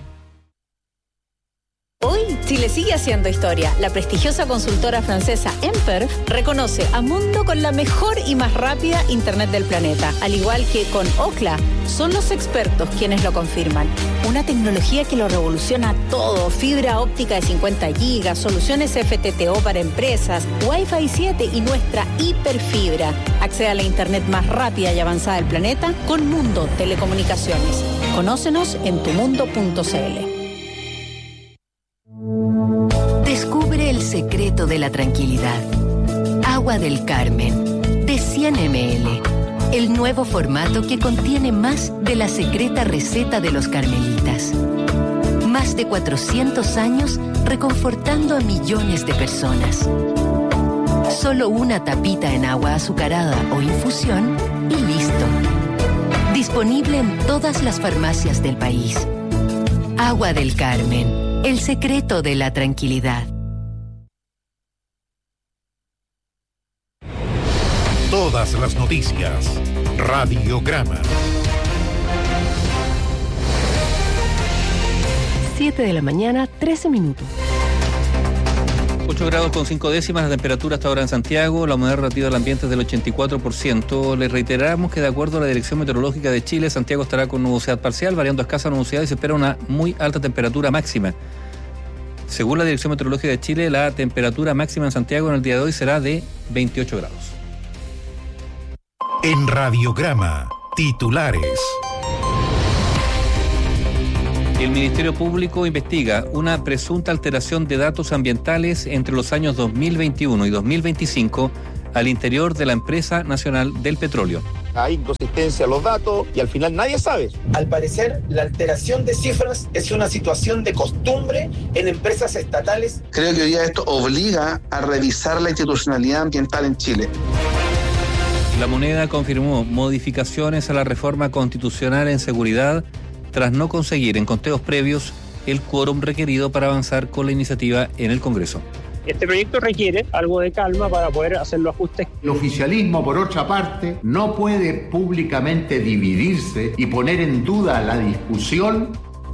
Hoy, Chile sigue haciendo historia. La prestigiosa consultora francesa Emper reconoce a Mundo con la mejor y más rápida Internet del planeta. Al igual que con Ookla, son los expertos quienes lo confirman. Una tecnología que lo revoluciona todo. Fibra óptica de 50 gigas, soluciones FTTO para empresas, Wi-Fi 7 y nuestra hiperfibra. Accede a la Internet más rápida y avanzada del planeta con Mundo Telecomunicaciones. Conócenos en tumundo.cl. Descubre el secreto de la tranquilidad. Agua del Carmen, de 100 ml. El nuevo formato que contiene más de la secreta receta de los carmelitas. Más de 400 años reconfortando a millones de personas. Solo una tapita en agua azucarada o infusión y listo. Disponible en todas las farmacias del país. Agua del Carmen. El secreto de la tranquilidad. Todas las noticias. Radiograma. 7 de la mañana, 13 minutos. 8 grados con 5 décimas, la temperatura hasta ahora en Santiago, la humedad relativa del ambiente es del 84%. Les reiteramos que de acuerdo a la Dirección Meteorológica de Chile, Santiago estará con nubosidad parcial, variando escasa nubosidad y se espera una muy alta temperatura máxima. Según la Dirección Meteorológica de Chile, la temperatura máxima en Santiago en el día de hoy será de 28 grados. En Radiograma, titulares. El Ministerio Público investiga una presunta alteración de datos ambientales entre los años 2021 y 2025 al interior de la Empresa Nacional del Petróleo. Hay inconsistencia en los datos y al final nadie sabe. Al parecer, la alteración de cifras es una situación de costumbre en empresas estatales. Creo que hoy día esto obliga a revisar la institucionalidad ambiental en Chile. La Moneda confirmó modificaciones a la reforma constitucional en seguridad tras no conseguir en conteos previos el quórum requerido para avanzar con la iniciativa en el Congreso. Este proyecto requiere algo de calma para poder hacer los ajustes. El oficialismo, por otra parte, no puede públicamente dividirse y poner en duda la discusión.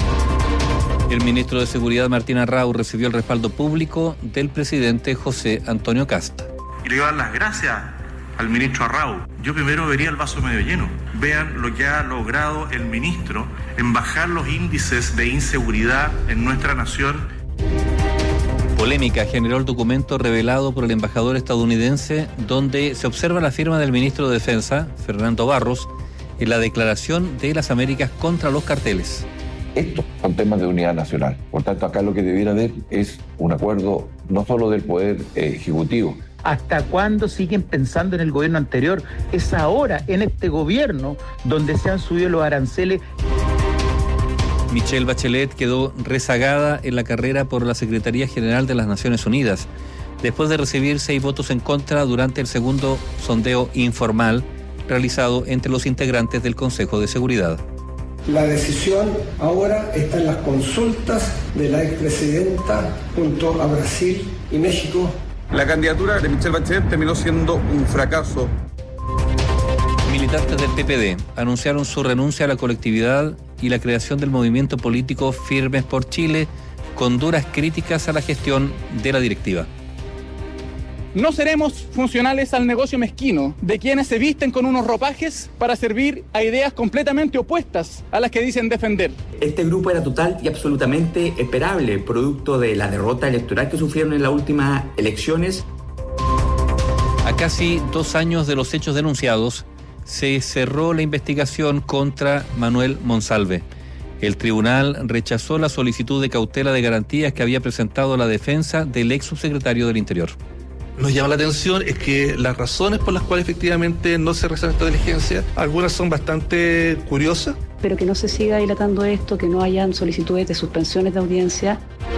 El ministro de Seguridad, Martín Arrau, recibió el respaldo público del presidente José Antonio Kast. Y le voy a dar las gracias al ministro Arrau. Yo primero vería el vaso medio lleno. Vean lo que ha logrado el ministro en bajar los índices de inseguridad en nuestra nación. Polémica generó el documento revelado por el embajador estadounidense donde se observa la firma del ministro de Defensa, Fernando Barros, en la declaración de las Américas contra los carteles. Estos son temas de unidad nacional. Por tanto, acá lo que debiera haber es un acuerdo no solo del Poder Ejecutivo. ¿Hasta cuándo siguen pensando en el gobierno anterior? Es ahora, en este gobierno, donde se han subido los aranceles. Michelle Bachelet quedó rezagada en la carrera por la Secretaría General de las Naciones Unidas, después de recibir 6 votos en contra durante el segundo sondeo informal realizado entre los integrantes del Consejo de Seguridad. La decisión ahora está en las consultas de la expresidenta junto a Brasil y México. La candidatura de Michelle Bachelet terminó siendo un fracaso. Militantes del PPD anunciaron su renuncia a la colectividad y la creación del movimiento político Firmes por Chile, con duras críticas a la gestión de la directiva. No seremos funcionales al negocio mezquino de quienes se visten con unos ropajes para servir a ideas completamente opuestas a las que dicen defender. Este grupo era total y absolutamente esperable, producto de la derrota electoral que sufrieron en las últimas elecciones. A casi 2 años de los hechos denunciados, se cerró la investigación contra Manuel Monsalve. El tribunal rechazó la solicitud de cautela de garantías que había presentado la defensa del ex subsecretario del Interior. Nos llama la atención es que las razones por las cuales efectivamente no se realiza esta diligencia, algunas son bastante curiosas. Pero que no se siga dilatando esto, que no hayan solicitudes de suspensiones de audiencia.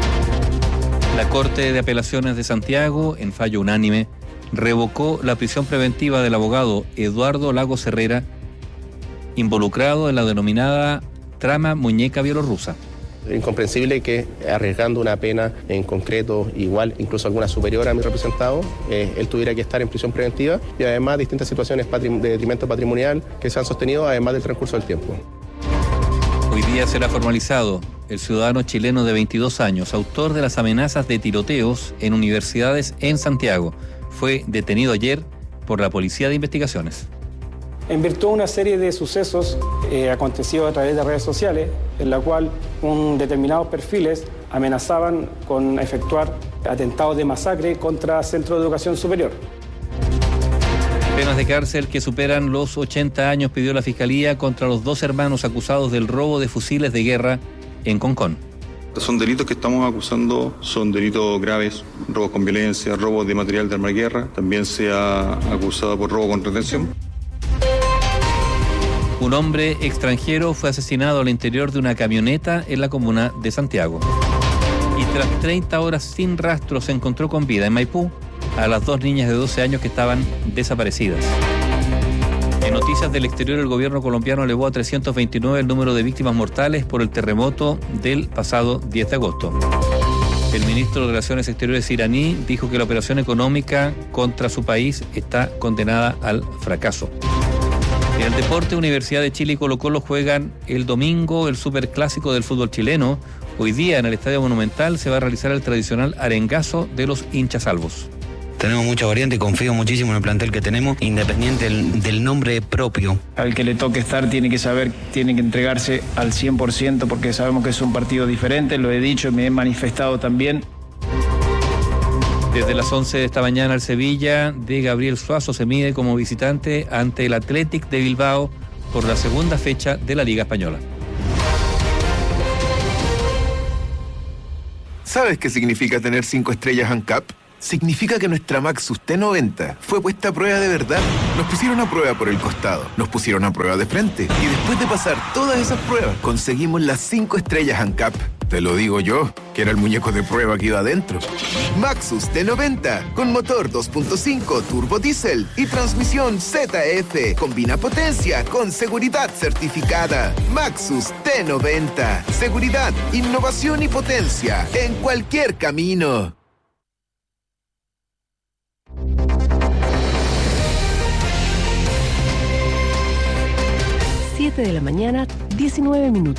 La Corte de Apelaciones de Santiago, en fallo unánime, revocó la prisión preventiva del abogado Eduardo Lagos Herrera, involucrado en la denominada trama muñeca bielorrusa. Incomprensible que arriesgando una pena en concreto igual, incluso alguna superior a mi representado, él tuviera que estar en prisión preventiva y además distintas situaciones de detrimento patrimonial que se han sostenido además del transcurso del tiempo. Hoy día será formalizado el ciudadano chileno de 22 años, autor de las amenazas de tiroteos en universidades en Santiago. Fue detenido ayer por la Policía de Investigaciones. En virtud de una serie de sucesos acontecidos a través de redes sociales, en la cual determinados perfiles amenazaban con efectuar atentados de masacre contra centros de educación superior. Penas de cárcel que superan los 80 años pidió la Fiscalía contra los 2 hermanos acusados del robo de fusiles de guerra en Concón. Son delitos que estamos acusando, son delitos graves, robos con violencia, robos de material de arma de guerra, también se ha acusado por robo con retención. Un hombre extranjero fue asesinado al interior de una camioneta en la comuna de Santiago. Y tras 30 horas sin rastro se encontró con vida en Maipú a las 2 niñas de 12 años que estaban desaparecidas. En noticias del exterior, el gobierno colombiano elevó a 329 el número de víctimas mortales por el terremoto del pasado 10 de agosto. El ministro de Relaciones Exteriores iraní dijo que la operación económica contra su país está condenada al fracaso. En el deporte, Universidad de Chile y Colo-Colo juegan el domingo el superclásico del fútbol chileno. Hoy día en el Estadio Monumental se va a realizar el tradicional arengazo de los hinchasalvos. Tenemos mucha variante y confío muchísimo en el plantel que tenemos, independiente del nombre propio. Al que le toque estar tiene que saber, tiene que entregarse al 100% porque sabemos que es un partido diferente, lo he dicho y me he manifestado también. Desde las 11 de esta mañana el Sevilla de Gabriel Suazo se mide como visitante ante el Athletic de Bilbao por la segunda fecha de la Liga Española. ¿Sabes qué significa tener 5 estrellas ANCAP? Significa que nuestra Maxus T90 fue puesta a prueba de verdad. Nos pusieron a prueba por el costado, nos pusieron a prueba de frente y después de pasar todas esas pruebas conseguimos las 5 estrellas ANCAP. Te lo digo yo, que era el muñeco de prueba que iba adentro. Maxus T90 con motor 2.5 turbo diésel y transmisión ZF. Combina potencia con seguridad certificada. Maxus T90. Seguridad, innovación y potencia en cualquier camino. 7 de la mañana, 19 minutos.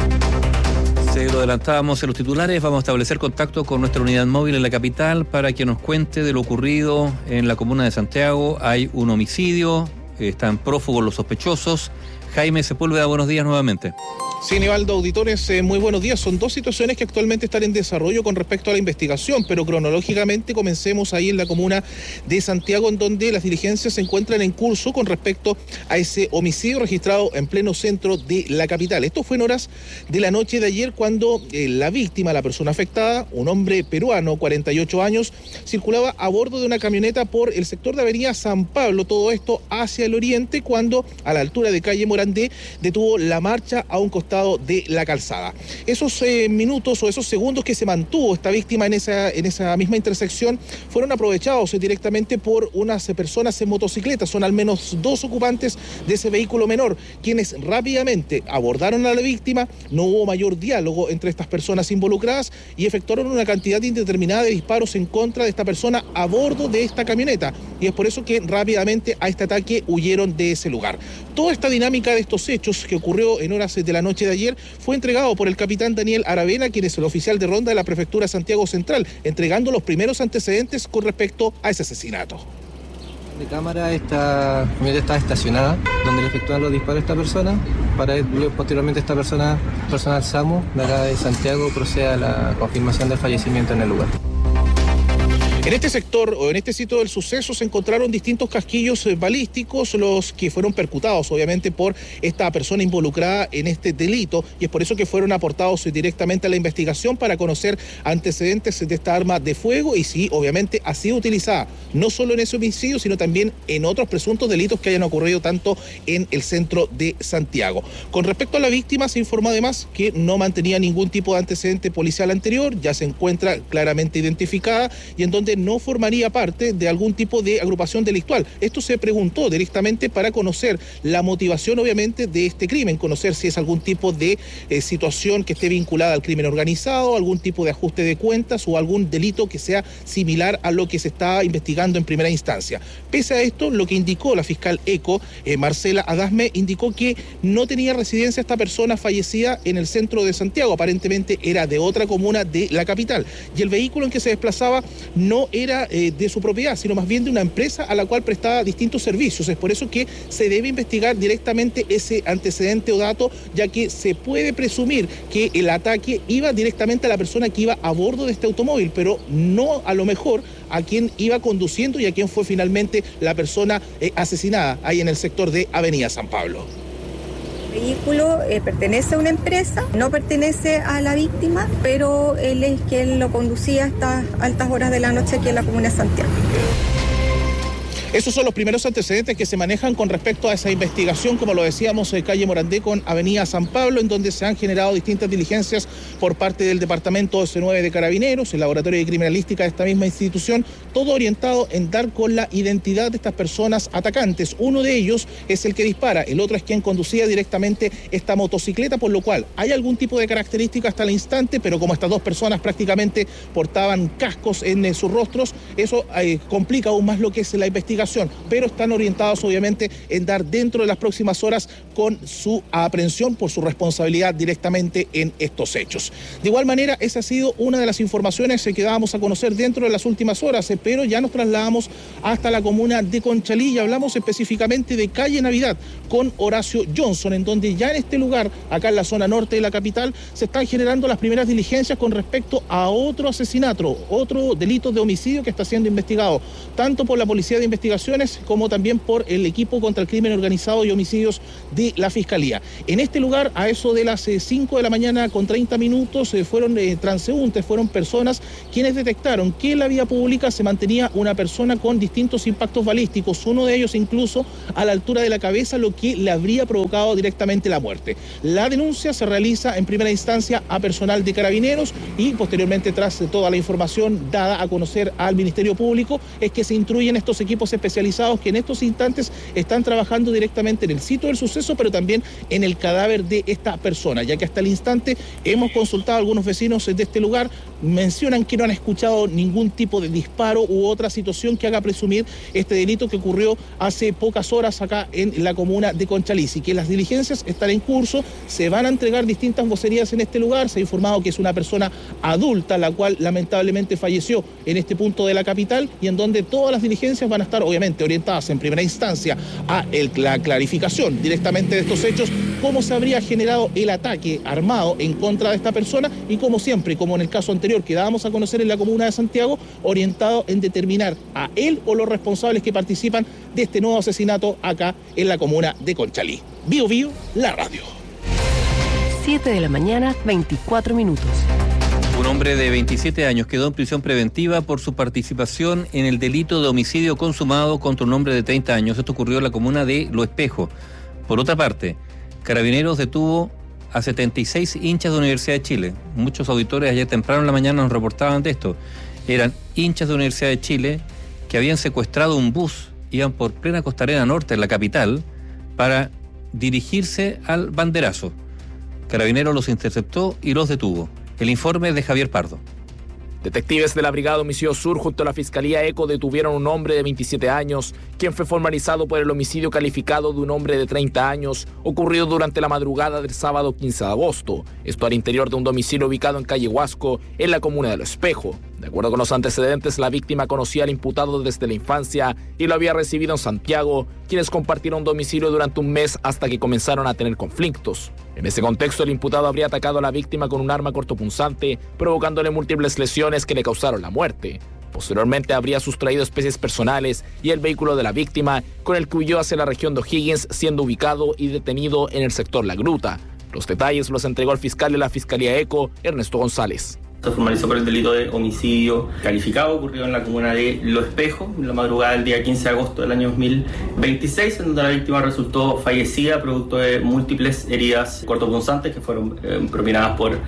Se lo adelantábamos en los titulares, vamos a establecer contacto con nuestra unidad móvil en la capital para que nos cuente de lo ocurrido en la comuna de Santiago. Hay un homicidio, están prófugos los sospechosos. Jaime Sepúlveda, buenos días nuevamente. Sí, Nivaldo, auditores, muy buenos días. Son dos situaciones que actualmente están en desarrollo con respecto a la investigación, pero cronológicamente comencemos ahí en la comuna de Santiago, en donde las diligencias se encuentran en curso con respecto a ese homicidio registrado en pleno centro de la capital. Esto fue en horas de la noche de ayer cuando la víctima, la persona afectada, un hombre peruano, 48 años, circulaba a bordo de una camioneta por el sector de Avenida San Pablo, todo esto hacia el oriente, cuando a la altura de calle Morandé detuvo la marcha a un costado de la calzada. Esos minutos o esos segundos que se mantuvo esta víctima en esa misma intersección fueron aprovechados directamente por unas personas en motocicleta. Son al menos 2 ocupantes de ese vehículo menor, quienes rápidamente abordaron a la víctima. No hubo mayor diálogo entre estas personas involucradas y efectuaron una cantidad indeterminada de disparos en contra de esta persona a bordo de esta camioneta, y es por eso que rápidamente a este ataque huyeron de ese lugar. Toda esta dinámica de estos hechos que ocurrió en horas de la noche de ayer fue entregado por el capitán Daniel Aravena, quien es el oficial de ronda de la prefectura Santiago Central, entregando los primeros antecedentes con respecto a ese asesinato. De cámara, esta camioneta está estacionada, donde le efectúan los disparos a esta persona, para posteriormente esta persona, personal SAMU de acá de Santiago, procede a la confirmación del fallecimiento en el lugar. En este sector o en este sitio del suceso se encontraron distintos casquillos balísticos, los que fueron percutados obviamente por esta persona involucrada en este delito, y es por eso que fueron aportados directamente a la investigación para conocer antecedentes de esta arma de fuego y si obviamente ha sido utilizada no solo en ese homicidio, sino también en otros presuntos delitos que hayan ocurrido tanto en el centro de Santiago. Con respecto a la víctima, se informó además que no mantenía ningún tipo de antecedente policial anterior, ya se encuentra claramente identificada y en donde no formaría parte de algún tipo de agrupación delictual. Esto se preguntó directamente para conocer la motivación obviamente de este crimen, conocer si es algún tipo de situación que esté vinculada al crimen organizado, algún tipo de ajuste de cuentas o algún delito que sea similar a lo que se está investigando en primera instancia. Pese a esto, lo que indicó la fiscal ECO, Marcela Adasme, indicó que no tenía residencia esta persona fallecida en el centro de Santiago, aparentemente era de otra comuna de la capital, y el vehículo en que se desplazaba no era de su propiedad, sino más bien de una empresa a la cual prestaba distintos servicios. Es por eso que se debe investigar directamente ese antecedente o dato, ya que se puede presumir que el ataque iba directamente a la persona que iba a bordo de este automóvil, pero no a lo mejor a quien iba conduciendo y a quien fue finalmente la persona asesinada ahí en el sector de Avenida San Pablo. El vehículo pertenece a una empresa, no pertenece a la víctima, pero él es quien lo conducía hasta altas horas de la noche aquí en la comuna de Santiago. Esos son los primeros antecedentes que se manejan con respecto a esa investigación, como lo decíamos, en calle Morandé con Avenida San Pablo, en donde se han generado distintas diligencias por parte del Departamento S9 de Carabineros, el Laboratorio de Criminalística de esta misma institución, todo orientado en dar con la identidad de estas personas atacantes. Uno de ellos es el que dispara, el otro es quien conducía directamente esta motocicleta, por lo cual hay algún tipo de característica hasta el instante, pero como estas dos personas prácticamente portaban cascos en sus rostros, eso complica aún más lo que es la investigación. investigación, pero están orientados obviamente en dar dentro de las próximas horas con su aprehensión por su responsabilidad directamente en estos hechos. De igual manera, esa ha sido una de las informaciones que dábamos a conocer dentro de las últimas horas, pero ya nos trasladamos hasta la comuna de Conchalí y hablamos específicamente de calle Navidad con Horacio Johnson, en donde ya en este lugar, acá en la zona norte de la capital, se están generando las primeras diligencias con respecto a otro asesinato, otro delito de homicidio que está siendo investigado, tanto por la Policía de Investigaciones como también por el equipo contra el crimen organizado y homicidios de la Fiscalía. En este lugar, a eso de las 5 de la mañana con 30 minutos, fueron transeúntes, fueron personas quienes detectaron que en la vía pública se mantenía una persona con distintos impactos balísticos, uno de ellos incluso a la altura de la cabeza, lo que le habría provocado directamente la muerte. La denuncia se realiza en primera instancia a personal de Carabineros y posteriormente, tras toda la información dada a conocer al Ministerio Público, es que se instruyen estos equipos especializados que en estos instantes están trabajando directamente en el sitio del suceso, pero también en el cadáver de esta persona, ya que hasta el instante hemos consultado a algunos vecinos de este lugar, mencionan que no han escuchado ningún tipo de disparo u otra situación que haga presumir este delito que ocurrió hace pocas horas acá en la comuna de Conchalí, y que las diligencias están en curso, se van a entregar distintas vocerías en este lugar. Se ha informado que es una persona adulta, la cual lamentablemente falleció en este punto de la capital, y en donde todas las diligencias van a estar obviamente orientadas en primera instancia a la clarificación directamente de estos hechos, cómo se habría generado el ataque armado en contra de esta persona y, como siempre, como en el caso anterior que dábamos a conocer en la comuna de Santiago, orientado en determinar a él o los responsables que participan de este nuevo asesinato acá en la comuna de Conchalí. Bio Bio, la radio. 7 de la mañana, 24 minutos. Un hombre de 27 años quedó en prisión preventiva por su participación en el delito de homicidio consumado contra un hombre de 30 años. Esto ocurrió en la comuna de Lo Espejo. Por otra parte, Carabineros detuvo a 76 hinchas de Universidad de Chile. Muchos auditores ayer temprano en la mañana nos reportaban de esto. Eran hinchas de Universidad de Chile que habían secuestrado un bus, iban por plena Costanera Norte, en la capital, para dirigirse al banderazo. Carabineros los interceptó y los detuvo. El informe es de Javier Pardo. Detectives de la Brigada Homicidio Sur junto a la Fiscalía ECO detuvieron a un hombre de 27 años, quien fue formalizado por el homicidio calificado de un hombre de 30 años, ocurrido durante la madrugada del sábado 15 de agosto. Esto al interior de un domicilio ubicado en calle Huasco, en la comuna de Lo Espejo. De acuerdo con los antecedentes, la víctima conocía al imputado desde la infancia y lo había recibido en Santiago, quienes compartieron domicilio durante un mes hasta que comenzaron a tener conflictos. En ese contexto, el imputado habría atacado a la víctima con un arma cortopunzante, provocándole múltiples lesiones que le causaron la muerte. Posteriormente habría sustraído especies personales y el vehículo de la víctima, con el que huyó hacia la región de O'Higgins, siendo ubicado y detenido en el sector La Gruta. Los detalles los entregó el fiscal de la Fiscalía ECO, Ernesto González. Se formalizó por el delito de homicidio calificado, ocurrido en la comuna de Lo Espejo, en la madrugada del día 15 de agosto del año 2026, en donde la víctima resultó fallecida producto de múltiples heridas cortopunzantes que fueron propinadas por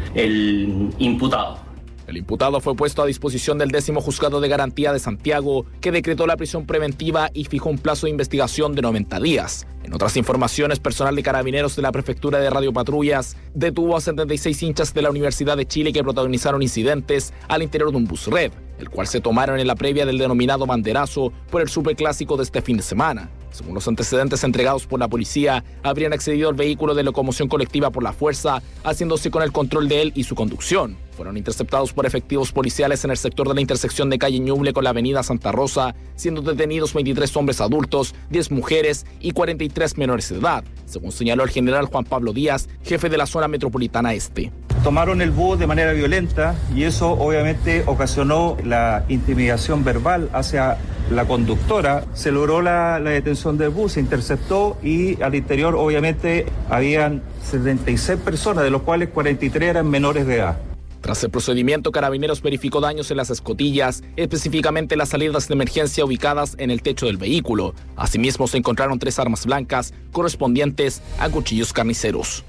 el imputado. El imputado fue puesto a disposición del 10º Juzgado de Garantía de Santiago, que decretó la prisión preventiva y fijó un plazo de investigación de 90 días. En otras informaciones, personal de Carabineros de la Prefectura de Radiopatrullas detuvo a 76 hinchas de la Universidad de Chile que protagonizaron incidentes al interior de un bus red, el cual se tomaron en la previa del denominado banderazo por el superclásico de este fin de semana. Según los antecedentes entregados por la policía, habrían accedido al vehículo de locomoción colectiva por la fuerza, haciéndose con el control de él y su conducción. Fueron interceptados por efectivos policiales en el sector de la intersección de calle Ñuble con la avenida Santa Rosa, siendo detenidos 23 hombres adultos, 10 mujeres y 43 menores de edad, según señaló el general Juan Pablo Díaz, jefe de la zona metropolitana este. Tomaron el bus de manera violenta y eso obviamente ocasionó la intimidación verbal hacia la conductora. Se logró la detención del bus, se interceptó y al interior obviamente habían 76 personas, de los cuales 43 eran menores de edad. Tras el procedimiento, Carabineros verificó daños en las escotillas, específicamente las salidas de emergencia ubicadas en el techo del vehículo. Asimismo, se encontraron 3 armas blancas correspondientes a cuchillos carniceros.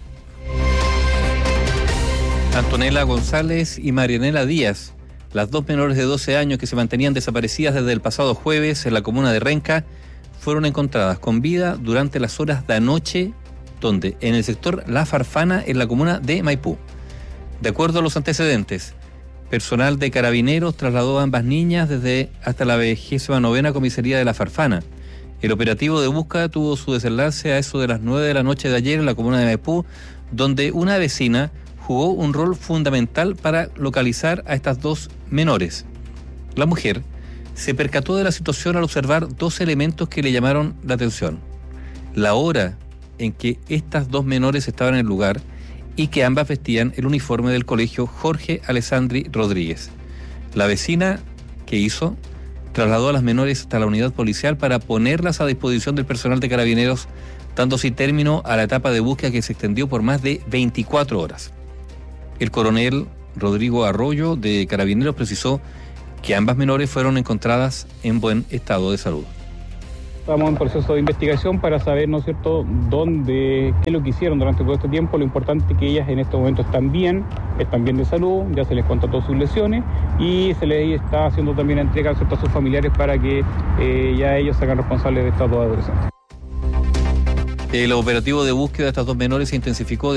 Antonella González y Marianela Díaz, las dos menores de 12 años que se mantenían desaparecidas desde el pasado jueves en la comuna de Renca, fueron encontradas con vida durante las horas de anoche, donde en el sector La Farfana, en la comuna de Maipú. De acuerdo a los antecedentes, personal de Carabineros trasladó a ambas niñas hasta la 29ª comisaría de La Farfana. El operativo de búsqueda tuvo su desenlace a eso de las 9 de la noche de ayer en la comuna de Maipú, donde una vecina jugó un rol fundamental para localizar a estas dos menores. La mujer se percató de la situación al observar dos elementos que le llamaron la atención: la hora en que estas dos menores estaban en el lugar y que ambas vestían el uniforme del colegio Jorge Alessandri Rodríguez. La vecina, ¿qué hizo? Trasladó a las menores hasta la unidad policial para ponerlas a disposición del personal de Carabineros, dando así término a la etapa de búsqueda que se extendió por más de 24 horas. El coronel Rodrigo Arroyo de Carabineros precisó que ambas menores fueron encontradas en buen estado de salud. Estamos en proceso de investigación para saber, ¿no es cierto?, qué es lo que hicieron durante todo este tiempo. Lo importante es que ellas en este momento están bien de salud, ya se les constató sus lesiones y se les está haciendo también entrega, ¿cierto?, a sus familiares para que ya ellos se hagan responsables de estas dos adolescentes. El operativo de búsqueda de estas dos menores se intensificó